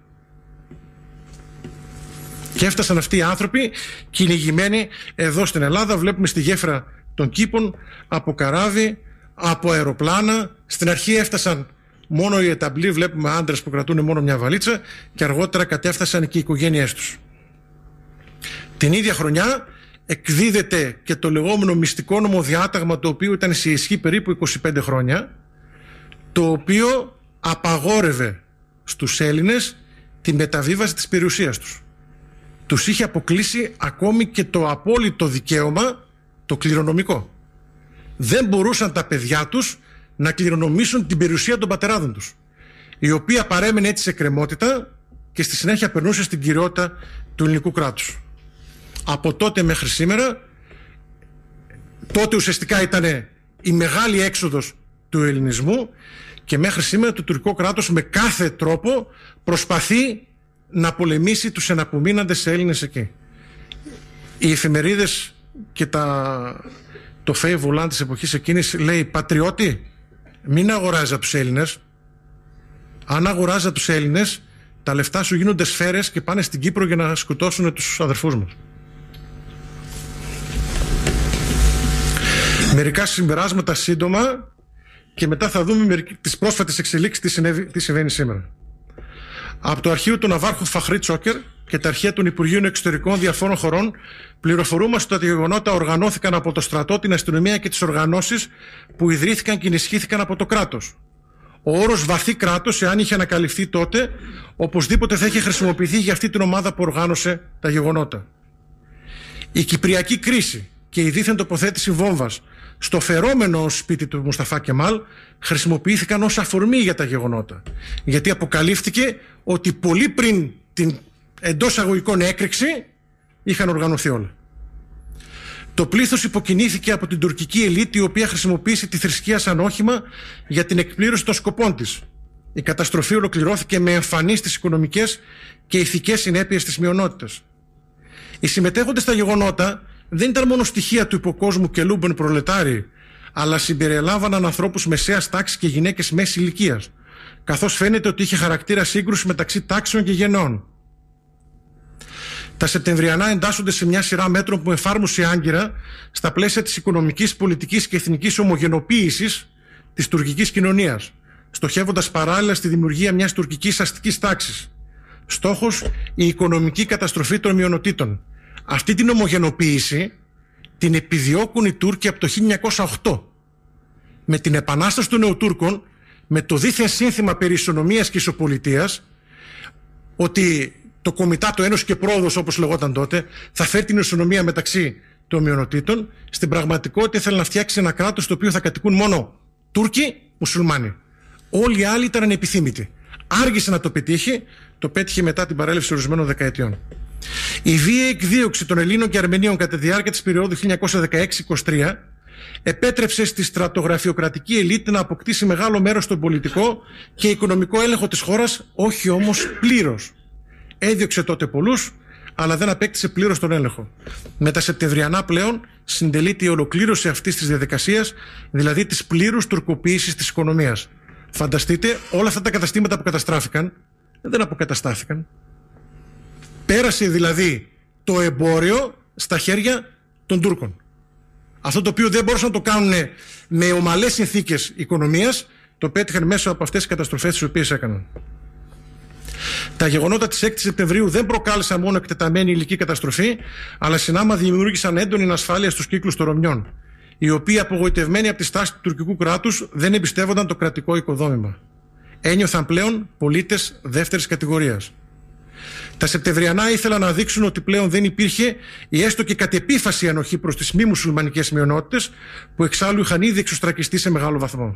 Και έφτασαν αυτοί οι άνθρωποι κυνηγημένοι εδώ στην Ελλάδα. Βλέπουμε στη γέφυρα των Κήπων από καράβι, από αεροπλάνα. Στην αρχή έφτασαν μόνο οι εταμπλοί, βλέπουμε άντρες που κρατούν μόνο μια βαλίτσα, και αργότερα κατέφτασαν και οι οικογένειές τους. Την ίδια χρονιά εκδίδεται και το λεγόμενο μυστικό νομοδιάταγμα, το οποίο ήταν σε ισχύ περίπου 25 χρόνια, το οποίο απαγόρευε στους Έλληνες τη μεταβίβαση της περιουσίας τους. Τους είχε αποκλείσει ακόμη και το απόλυτο δικαίωμα, το κληρονομικό. Δεν μπορούσαν τα παιδιά τους να κληρονομήσουν την περιουσία των πατεράδων τους, η οποία παρέμενε έτσι σε κρεμότητα και στη συνέχεια περνούσε στην κυριότητα του ελληνικού κράτους. Από τότε μέχρι σήμερα, τότε ουσιαστικά ήταν η μεγάλη έξοδος του ελληνισμού, και μέχρι σήμερα το τουρκικό κράτος με κάθε τρόπο προσπαθεί να πολεμήσει τους εναπομείναντες Έλληνες εκεί. Οι εφημερίδες και το Φέι Βουλάν της εποχής εκείνης λέει «Πατριώτη, μην αγοράζει από τους Έλληνες. Αν αγοράζει από τους Έλληνες, τα λεφτά σου γίνονται σφαίρες και πάνε στην Κύπρο για να σκοτώσουν τους αδερφούς μας». Μερικά συμπεράσματα σύντομα και μετά θα δούμε τις πρόσφατες εξελίξεις τι συμβαίνει σήμερα. Από το αρχείο του Ναβάρχου Φαχρή Τσόκερ και τα αρχεία των Υπουργείων Εξωτερικών διαφόρων χωρών πληροφορούμαστε ότι τα γεγονότα οργανώθηκαν από το στρατό, την αστυνομία και τις οργανώσεις που ιδρύθηκαν και ενισχύθηκαν από το κράτος. Ο όρος βαθύ κράτος, εάν είχε ανακαλυφθεί τότε, οπωσδήποτε θα είχε χρησιμοποιηθεί για αυτή την ομάδα που οργάνωσε τα γεγονότα. Η Κυπριακή κρίση και η δίθεν τοποθέτηση βόμβας στο φερόμενο σπίτι του Μουσταφά Κεμάλ χρησιμοποιήθηκαν ως αφορμή για τα γεγονότα. Γιατί αποκαλύφθηκε ότι πολύ πριν την εντός αγωγικών έκρηξη είχαν οργανωθεί όλα. Το πλήθος υποκινήθηκε από την τουρκική ελίτ, η οποία χρησιμοποίησε τη θρησκεία σαν όχημα για την εκπλήρωση των σκοπών της. Η καταστροφή ολοκληρώθηκε με εμφανείς τις οικονομικές και ηθικές συνέπειες της μειονότητας. Οι συμμετέχοντες στα γεγονότα δεν ήταν μόνο στοιχεία του υποκόσμου και λούμπεν προλετάριοι, αλλά συμπεριλάμβαναν ανθρώπους μεσαίας τάξης και γυναίκες μέσης ηλικίας, καθώς φαίνεται ότι είχε χαρακτήρα σύγκρουση μεταξύ τάξεων και γενναιών. Τα Σεπτεμβριανά εντάσσονται σε μια σειρά μέτρων που εφάρμοσε η Άγκυρα στα πλαίσια της οικονομικής, πολιτικής και εθνικής ομογενοποίησης της τουρκικής κοινωνίας, στοχεύοντας παράλληλα στη δημιουργία μιας τουρκικής αστικής τάξης. Στόχος, η οικονομική καταστροφή των μειονοτήτων. Αυτή την ομογενοποίηση την επιδιώκουν οι Τούρκοι από το 1908. Με την επανάσταση των Νεοτούρκων, με το δίθεν σύνθημα περί ισονομίας και ισοπολιτείας, ότι το Κομιτάτο Ένωση και Πρόοδος, όπως λεγόταν τότε, θα φέρει την ισονομία μεταξύ των μειονοτήτων, στην πραγματικότητα ήθελε να φτιάξει ένα κράτος στο οποίο θα κατοικούν μόνο Τούρκοι, μουσουλμάνοι. Όλοι οι άλλοι ήταν ανεπιθύμητοι. Άργησε να το πετύχει, το πέτυχε μετά την παρέλευση ορισμένων δεκαετιών. Η βίαιη εκδίωξη των Ελλήνων και Αρμενίων κατά τη διάρκεια της περίοδου 1916-23 επέτρεψε στη στρατογραφειοκρατική ελίτ να αποκτήσει μεγάλο μέρος στον πολιτικό και οικονομικό έλεγχο της χώρας, όχι όμως πλήρως. Έδιωξε τότε πολλούς, αλλά δεν απέκτησε πλήρως τον έλεγχο. Με τα Σεπτεμβριανά πλέον συντελείται η ολοκλήρωση αυτής της διαδικασίας, δηλαδή της πλήρους τουρκοποίησης της οικονομίας. Φανταστείτε, όλα αυτά τα καταστήματα που καταστράφηκαν δεν αποκαταστάθηκαν. Πέρασε δηλαδή το εμπόριο στα χέρια των Τούρκων. Αυτό το οποίο δεν μπορούσαν να το κάνουν με ομαλές συνθήκες οικονομίας, το πέτυχαν μέσω από αυτές τις καταστροφές τις οποίες έκαναν. Τα γεγονότα της 6ης Σεπτεμβρίου δεν προκάλεσαν μόνο εκτεταμένη υλική καταστροφή, αλλά συνάμα δημιούργησαν έντονη ανασφάλεια στους κύκλους των Ρωμιών, οι οποίοι απογοητευμένοι από τη στάση του τουρκικού κράτους δεν εμπιστεύονταν το κρατικό οικοδόμημα. Ένιωθαν πλέον πολίτες δεύτερης κατηγορίας. Τα Σεπτεμβριανά ήθελαν να δείξουν ότι πλέον δεν υπήρχε η έστω και κατ' επίφαση ανοχή προς τις μη μουσουλμανικές μειονότητες, που εξάλλου είχαν ήδη εξωστρακιστεί σε μεγάλο βαθμό.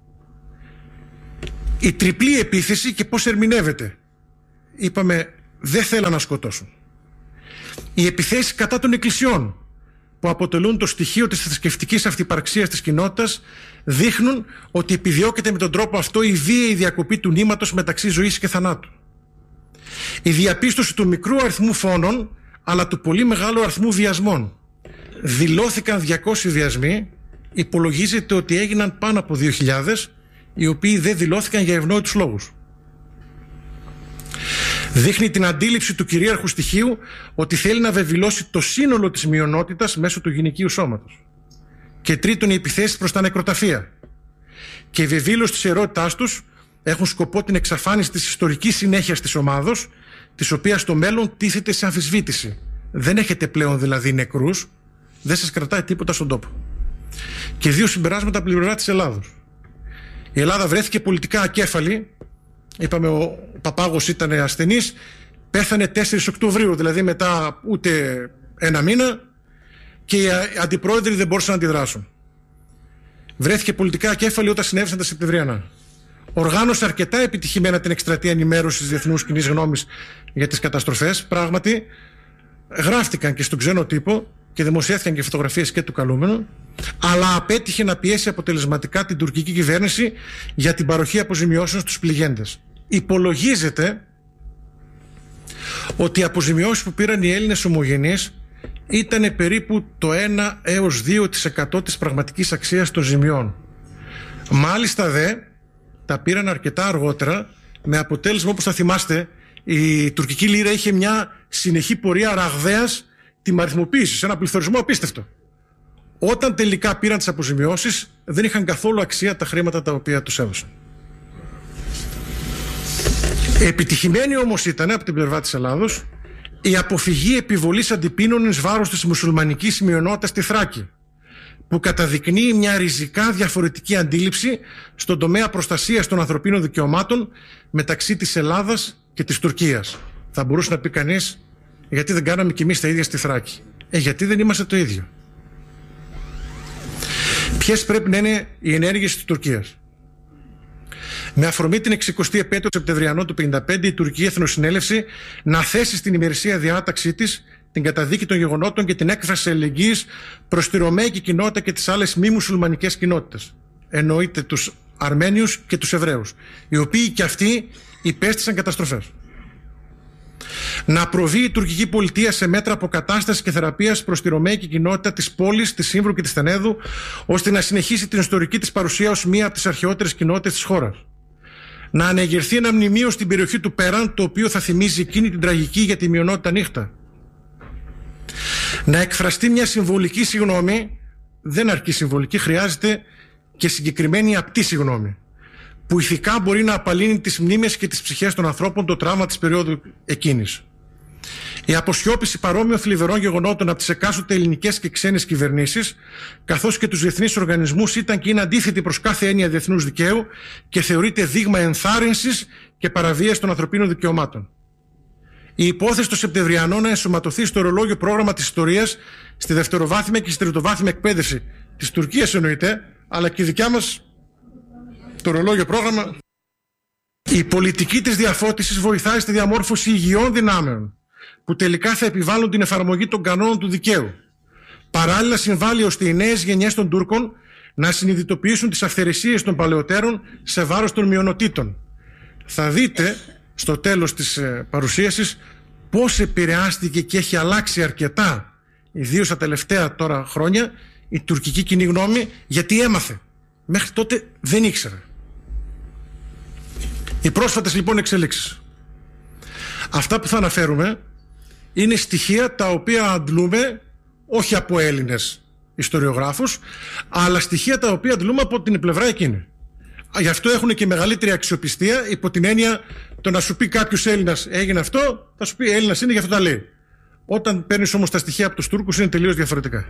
Η τριπλή επίθεση και πώς ερμηνεύεται. Είπαμε, δεν θέλαν να σκοτώσουν. Οι επιθέσεις κατά των εκκλησιών, που αποτελούν το στοιχείο της θρησκευτικής αυτυπαρξίας της κοινότητας, δείχνουν ότι επιδιώκεται με τον τρόπο αυτό η βίαιη διακοπή του νήματος μεταξύ ζωής και θανάτου. Η διαπίστωση του μικρού αριθμού φόνων, αλλά του πολύ μεγάλου αριθμού βιασμών. Δηλώθηκαν 200 βιασμοί, υπολογίζεται ότι έγιναν πάνω από 2.000, οι οποίοι δεν δηλώθηκαν για ευνόητους λόγους. Δείχνει την αντίληψη του κυρίαρχου στοιχείου ότι θέλει να βεβηλώσει το σύνολο της μειονότητας μέσω του γυναικείου σώματος. Και τρίτον, οι επιθέσεις προς τα νεκροταφεία. Και η βεβήλωση της ερώτητάς τους έχουν σκοπό την εξαφάνιση της ιστορικής συνέχειας της ομάδος, της οποίας το μέλλον τίθεται σε αμφισβήτηση. Δεν έχετε πλέον δηλαδή νεκρούς, δεν σας κρατάει τίποτα στον τόπο. Και δύο συμπεράσματα από την πλευρά της Ελλάδος. Η Ελλάδα βρέθηκε πολιτικά ακέφαλη. Είπαμε, ο Παπάγος ήταν ασθενής, πέθανε 4 Οκτωβρίου, δηλαδή μετά ούτε ένα μήνα, και οι αντιπρόεδροι δεν μπορούσαν να αντιδράσουν. Βρέθηκε πολιτικά ακέφαλη όταν συνέβησαν τα Σεπτεμβριανά. Οργάνωσε αρκετά επιτυχημένα την εκστρατεία ενημέρωσης της διεθνούς κοινής γνώμης για τις καταστροφές. Πράγματι, γράφτηκαν και στον ξένο τύπο και δημοσιεύτηκαν και φωτογραφίες και του καλούμενου, αλλά απέτυχε να πιέσει αποτελεσματικά την τουρκική κυβέρνηση για την παροχή αποζημιώσεων στους πληγέντες. Υπολογίζεται ότι οι αποζημιώσεις που πήραν οι Έλληνες ομογενείς ήταν περίπου το 1 έως 2% της πραγματικής αξίας των ζημιών. Μάλιστα τα πήραν αρκετά αργότερα, με αποτέλεσμα, όπως θα θυμάστε, η τουρκική λίρα είχε μια συνεχή πορεία ραγδαίας τιμαριθμοποίησης, ένα πληθωρισμό απίστευτο. Όταν τελικά πήραν τις αποζημιώσεις, δεν είχαν καθόλου αξία τα χρήματα τα οποία τους έδωσαν. Επιτυχημένη όμως ήταν από την πλευρά της Ελλάδος η αποφυγή επιβολής αντιπίνων εις βάρος της μουσουλμανικής μειονότητας στη Θράκη, που καταδεικνύει μια ριζικά διαφορετική αντίληψη στον τομέα προστασίας των ανθρωπίνων δικαιωμάτων μεταξύ της Ελλάδας και της Τουρκίας. Θα μπορούσε να πει κανείς, γιατί δεν κάναμε κι εμείς τα ίδια στη Θράκη? Γιατί δεν είμαστε το ίδιο. Ποιες πρέπει να είναι οι ενέργειες της Τουρκίας? Με αφορμή την 60η επέτειο του Σεπτεμβριανού του 1955, η Τουρκική Εθνοσυνέλευση να θέσει στην ημερησία διάταξή της την καταδίκη των γεγονότων και την έκφραση αλληλεγγύης προς τη Ρωμαϊκή κοινότητα και τις άλλες μη μουσουλμανικές κοινότητες. Εννοείται τους Αρμένιους και τους Εβραίους, οι οποίοι και αυτοί υπέστησαν καταστροφές. Να προβεί η τουρκική πολιτεία σε μέτρα αποκατάστασης και θεραπείας προς τη Ρωμαϊκή κοινότητα της πόλης, της Σύμβρου και της Τενέδου, ώστε να συνεχίσει την ιστορική της παρουσία ως μία από τις αρχαιότερες κοινότητες της χώρας. Να ανεγερθεί ένα μνημείο στην περιοχή του Πέραν, το οποίο θα θυμίζει εκείνη την τραγική για τη μειονότητα νύχτα. Να εκφραστεί μια συμβολική συγγνώμη, δεν αρκεί συμβολική, χρειάζεται και συγκεκριμένη απτή συγγνώμη, που ηθικά μπορεί να απαλύνει τις μνήμες και τις ψυχές των ανθρώπων το τραύμα της περίοδου εκείνης. Η αποσιώπηση παρόμοιων θλιβερών γεγονότων από τις εκάστοτε ελληνικές και ξένες κυβερνήσεις, καθώς και τους διεθνείς οργανισμούς, ήταν και είναι αντίθετη προς κάθε έννοια διεθνούς δικαίου και θεωρείται δείγμα ενθάρρυνσης και παραβίασης των ανθρωπίνων δικαιωμάτων. Η υπόθεση των Σεπτεμβριανών να ενσωματωθεί στο ορολόγιο πρόγραμμα της ιστορίας, στη δευτεροβάθμια και στη τριτοβάθμια εκπαίδευση της Τουρκίας εννοείται, αλλά και η δικιά μας το ορολόγιο πρόγραμμα. Η πολιτική της διαφώτισης βοηθάει στη διαμόρφωση υγιών δυνάμεων, που τελικά θα επιβάλλουν την εφαρμογή των κανόνων του δικαίου. Παράλληλα συμβάλλει ώστε οι νέες γενιές των Τούρκων να συνειδητοποιήσουν τις αυθαιρεσίες των παλαιότερων σε βάρος των μειονοτήτων. Θα δείτε στο τέλος της παρουσίασης πώς επηρεάστηκε και έχει αλλάξει αρκετά, ιδίως τα τελευταία τώρα χρόνια, η τουρκική κοινή γνώμη, γιατί έμαθε. Μέχρι τότε δεν ήξερε. Οι πρόσφατες λοιπόν εξελίξεις. Αυτά που θα αναφέρουμε είναι στοιχεία τα οποία αντλούμε όχι από Έλληνες ιστοριογράφους, αλλά στοιχεία τα οποία αντλούμε από την πλευρά εκείνη. Γι' αυτό έχουν και μεγαλύτερη αξιοπιστία, υπό την έννοια το να σου πει κάποιος Έλληνας έγινε αυτό, θα σου πει Έλληνας είναι, γι' αυτό τα λέει. Όταν παίρνεις όμως τα στοιχεία από τους Τούρκους είναι τελείως διαφορετικά.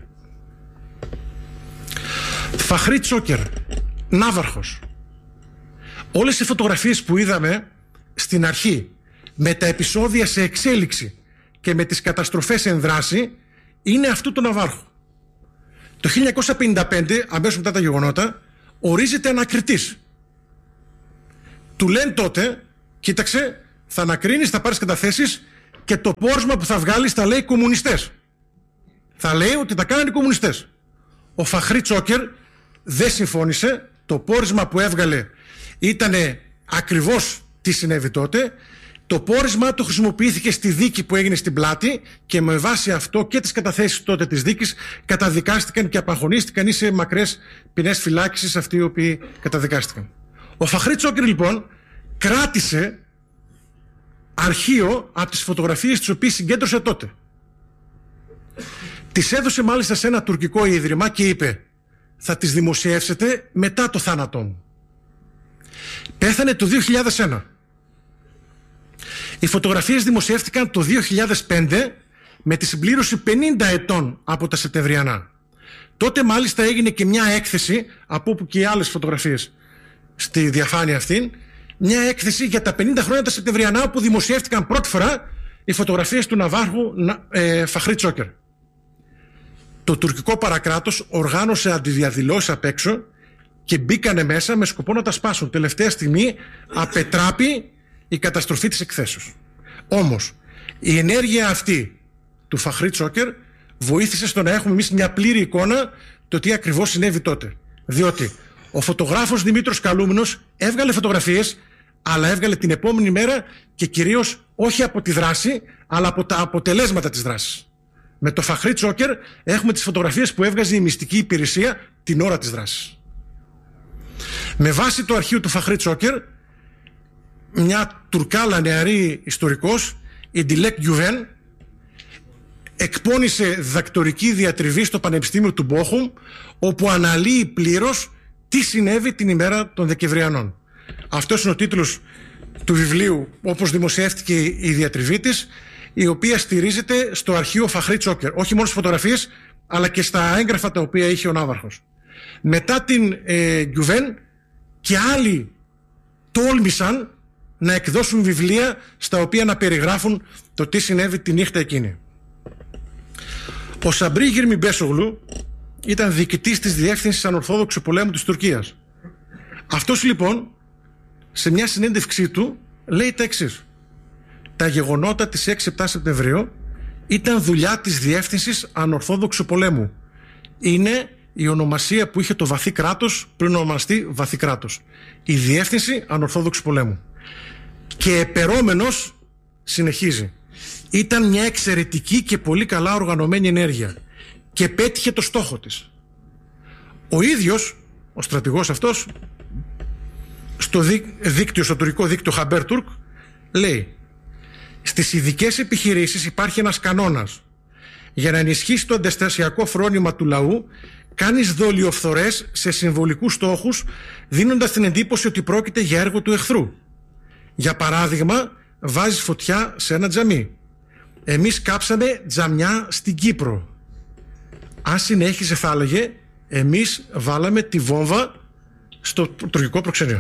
Φαχρή Τσόκερ, ναύαρχος. Όλες οι φωτογραφίες που είδαμε στην αρχή με τα επεισόδια σε εξέλιξη και με τις καταστροφές εν δράση είναι αυτού του ναυάρχου. Το 1955, αμέσως μετά τα γεγονότα, ορίζεται ανακριτής. Του λένε τότε, κοίταξε, θα ανακρίνεις, θα πάρεις καταθέσεις και το πόρισμα που θα βγάλεις θα λέει κομμουνιστές. Θα λέει ότι τα κάνανε οι κομμουνιστές. Ο Φαχρή Τσόκερ δεν συμφώνησε. Το πόρισμα που έβγαλε ήταν ακριβώς τι συνέβη τότε. Το πόρισμα το χρησιμοποιήθηκε στη δίκη που έγινε στην Πλάτη και με βάση αυτό και τις καταθέσεις τότε της δίκης καταδικάστηκαν και απαγχωνίστηκαν ή σε μακρές ποινές φυλάκισης αυτοί οι οποίοι καταδικάστηκαν. Ο Φαχρή Τσόκερ λοιπόν κράτησε αρχείο από τις φωτογραφίες τις οποίες συγκέντρωσε τότε. Τις έδωσε μάλιστα σε ένα τουρκικό ίδρυμα και είπε θα τις δημοσιεύσετε μετά το θάνατό μου. Πέθανε το 2001. Οι φωτογραφίες δημοσιεύτηκαν το 2005 με τη συμπλήρωση 50 ετών από τα Σεπτεμβριανά. Τότε μάλιστα έγινε και μια έκθεση, από όπου και οι άλλες φωτογραφίες στη διαφάνεια αυτή, μια έκθεση για τα 50 χρόνια τα Σεπτεμβριανά που δημοσιεύτηκαν πρώτη φορά οι φωτογραφίες του ναυάρχου Φαχρή Τσόκερ. Το τουρκικό παρακράτος οργάνωσε αντιδιαδηλώσεις απ' έξω και μπήκανε μέσα με σκοπό να τα σπάσουν. Τελευταία στιγμή απετράπη η καταστροφή της εκθέσεως. Όμως η ενέργεια αυτή του Φαχρή Τσόκερ βοήθησε στο να έχουμε εμείς μια πλήρη εικόνα το τι ακριβώς συνέβη τότε. Διότι ο φωτογράφος Δημήτρος Καλούμνος έβγαλε φωτογραφίες, αλλά έβγαλε την επόμενη μέρα και κυρίως όχι από τη δράση, αλλά από τα αποτελέσματα της δράσης. Με το Φαχρή Τσόκερ έχουμε τις φωτογραφίες που έβγαζε η μυστική υπηρεσία την ώρα της δράσης. Με βάση το αρχείο του Φαχρή Τσόκερ, μια Τουρκάλα νεαρή ιστορικός, η Ντιλέκ Γκιουβέν, εκπώνησε διδακτορική διατριβή στο Πανεπιστήμιο του Μπόχουμ, όπου αναλύει πλήρως τι συνέβη την ημέρα των Δεκεμβριανών. Αυτός είναι ο τίτλος του βιβλίου, όπως δημοσιεύτηκε η διατριβή της, η οποία στηρίζεται στο αρχείο Φαχρή Τσόκερ. Όχι μόνο στις φωτογραφίες, αλλά και στα έγγραφα τα οποία είχε ο ναύαρχος. Μετά την Γκιουβέν και άλλοι τόλμησαν να εκδώσουν βιβλία στα οποία να περιγράφουν το τι συνέβη τη νύχτα εκείνη. Ο Σαμπρί Γυρμιμπέσογλου ήταν διοικητής της Διεύθυνσης Ανορθόδοξου Πολέμου της Τουρκίας. Αυτός λοιπόν σε μια συνέντευξή του λέει τα εξής: τα γεγονότα της 6-7 Σεπτεμβρίου ήταν δουλειά της Διεύθυνσης Ανορθόδοξου Πολέμου. Είναι η ονομασία που είχε το βαθύ κράτος πριν ονομαστεί βαθύ κράτος. Η Διεύθυνση Ανορθόδοξου Πολέμου. Και επερόμενος συνεχίζει. Ήταν μια εξαιρετική και πολύ καλά οργανωμένη ενέργεια και πέτυχε το στόχο της. Ο ίδιος, ο στρατηγός αυτός, στο τουρκικό δίκτυο Haberturk λέει: στις ειδικές επιχειρήσεις υπάρχει ένας κανόνας. Για να ενισχύσει το αντιστασιακό φρόνημα του λαού, κάνεις δολιοφθορές σε συμβολικούς στόχους, δίνοντας την εντύπωση ότι πρόκειται για έργο του εχθρού. Για παράδειγμα, βάζεις φωτιά σε ένα τζαμί. Εμείς κάψαμε τζαμιά στην Κύπρο. Αν συνέχιζε θα έλεγε, εμείς βάλαμε τη βόμβα στο τουρκικό προξενείο.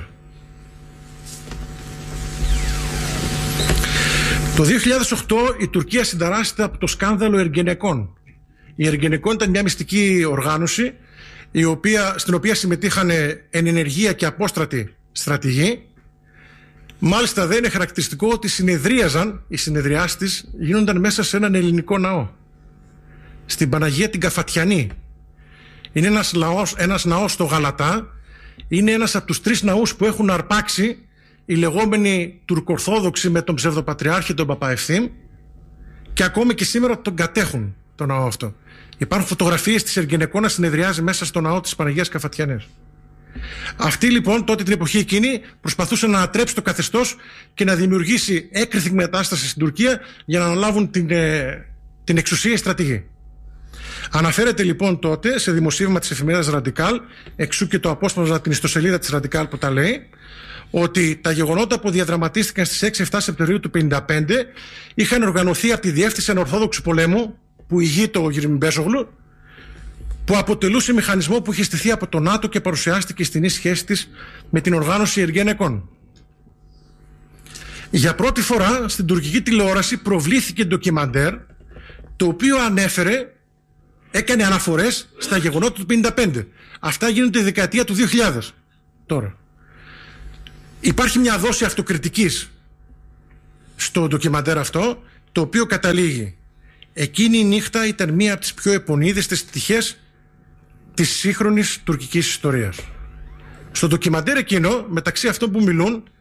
Το 2008 η Τουρκία συνταράσσεται από το σκάνδαλο Εργενεκών. Η Εργενεκών ήταν μια μυστική οργάνωση στην οποία συμμετείχαν εν ενεργεία και απόστρατοι στρατηγοί. Μάλιστα δεν είναι χαρακτηριστικό ότι συνεδρίαζαν, οι συνεδριάσεις της γίνονταν μέσα σε έναν ελληνικό ναό, στην Παναγία την Καφατιανή. Είναι ένας ναός στο Γαλατά. Είναι ένας από τους 3 ναούς που έχουν αρπάξει οι λεγόμενοι τουρκορθόδοξοι με τον ψευδοπατριάρχη τον Παπαευθύμ, και ακόμη και σήμερα τον κατέχουν το ναό αυτό. Υπάρχουν φωτογραφίες της Εργενεκών να συνεδριάζει μέσα στο ναό της Παναγίας Καφατιανής. Αυτή λοιπόν τότε την εποχή εκείνη προσπαθούσε να ανατρέψει το καθεστώς και να δημιουργήσει έκρηθη μετάσταση στην Τουρκία για να αναλάβουν την εξουσία οι στρατηγοί. Αναφέρεται λοιπόν τότε σε δημοσίευμα της εφημερίδας Ραντικάλ, εξού και το απόσπασμα την ιστοσελίδα της Ραντικάλ που τα λέει, ότι τα γεγονότα που διαδραματίστηκαν στις 6-7 Σεπτεμβρίου του 1955 είχαν οργανωθεί από τη Διεύθυνση Ανορθόδοξου Πολέμου που ηγείται ο Γυρμιμπέσογλου, που αποτελούσε μηχανισμό που είχε στηθεί από το ΝΑΤΟ και παρουσιάστηκε στην ίση σχέση της με την οργάνωση Εργενεκών. Για πρώτη φορά στην τουρκική τηλεόραση προβλήθηκε ντοκιμαντέρ το οποίο έκανε αναφορές στα γεγονότα του 1955. Αυτά γίνονται τη δεκαετία του 2000 τώρα. Υπάρχει μια δόση αυτοκριτικής στο ντοκιμαντέρ αυτό, το οποίο καταλήγει: εκείνη η νύχτα ήταν μία από τις πιο επονίδιστες πτυχές της σύγχρονης τουρκικής ιστορίας. Στο ντοκιμαντέρ εκείνο, μεταξύ αυτών που μιλούν,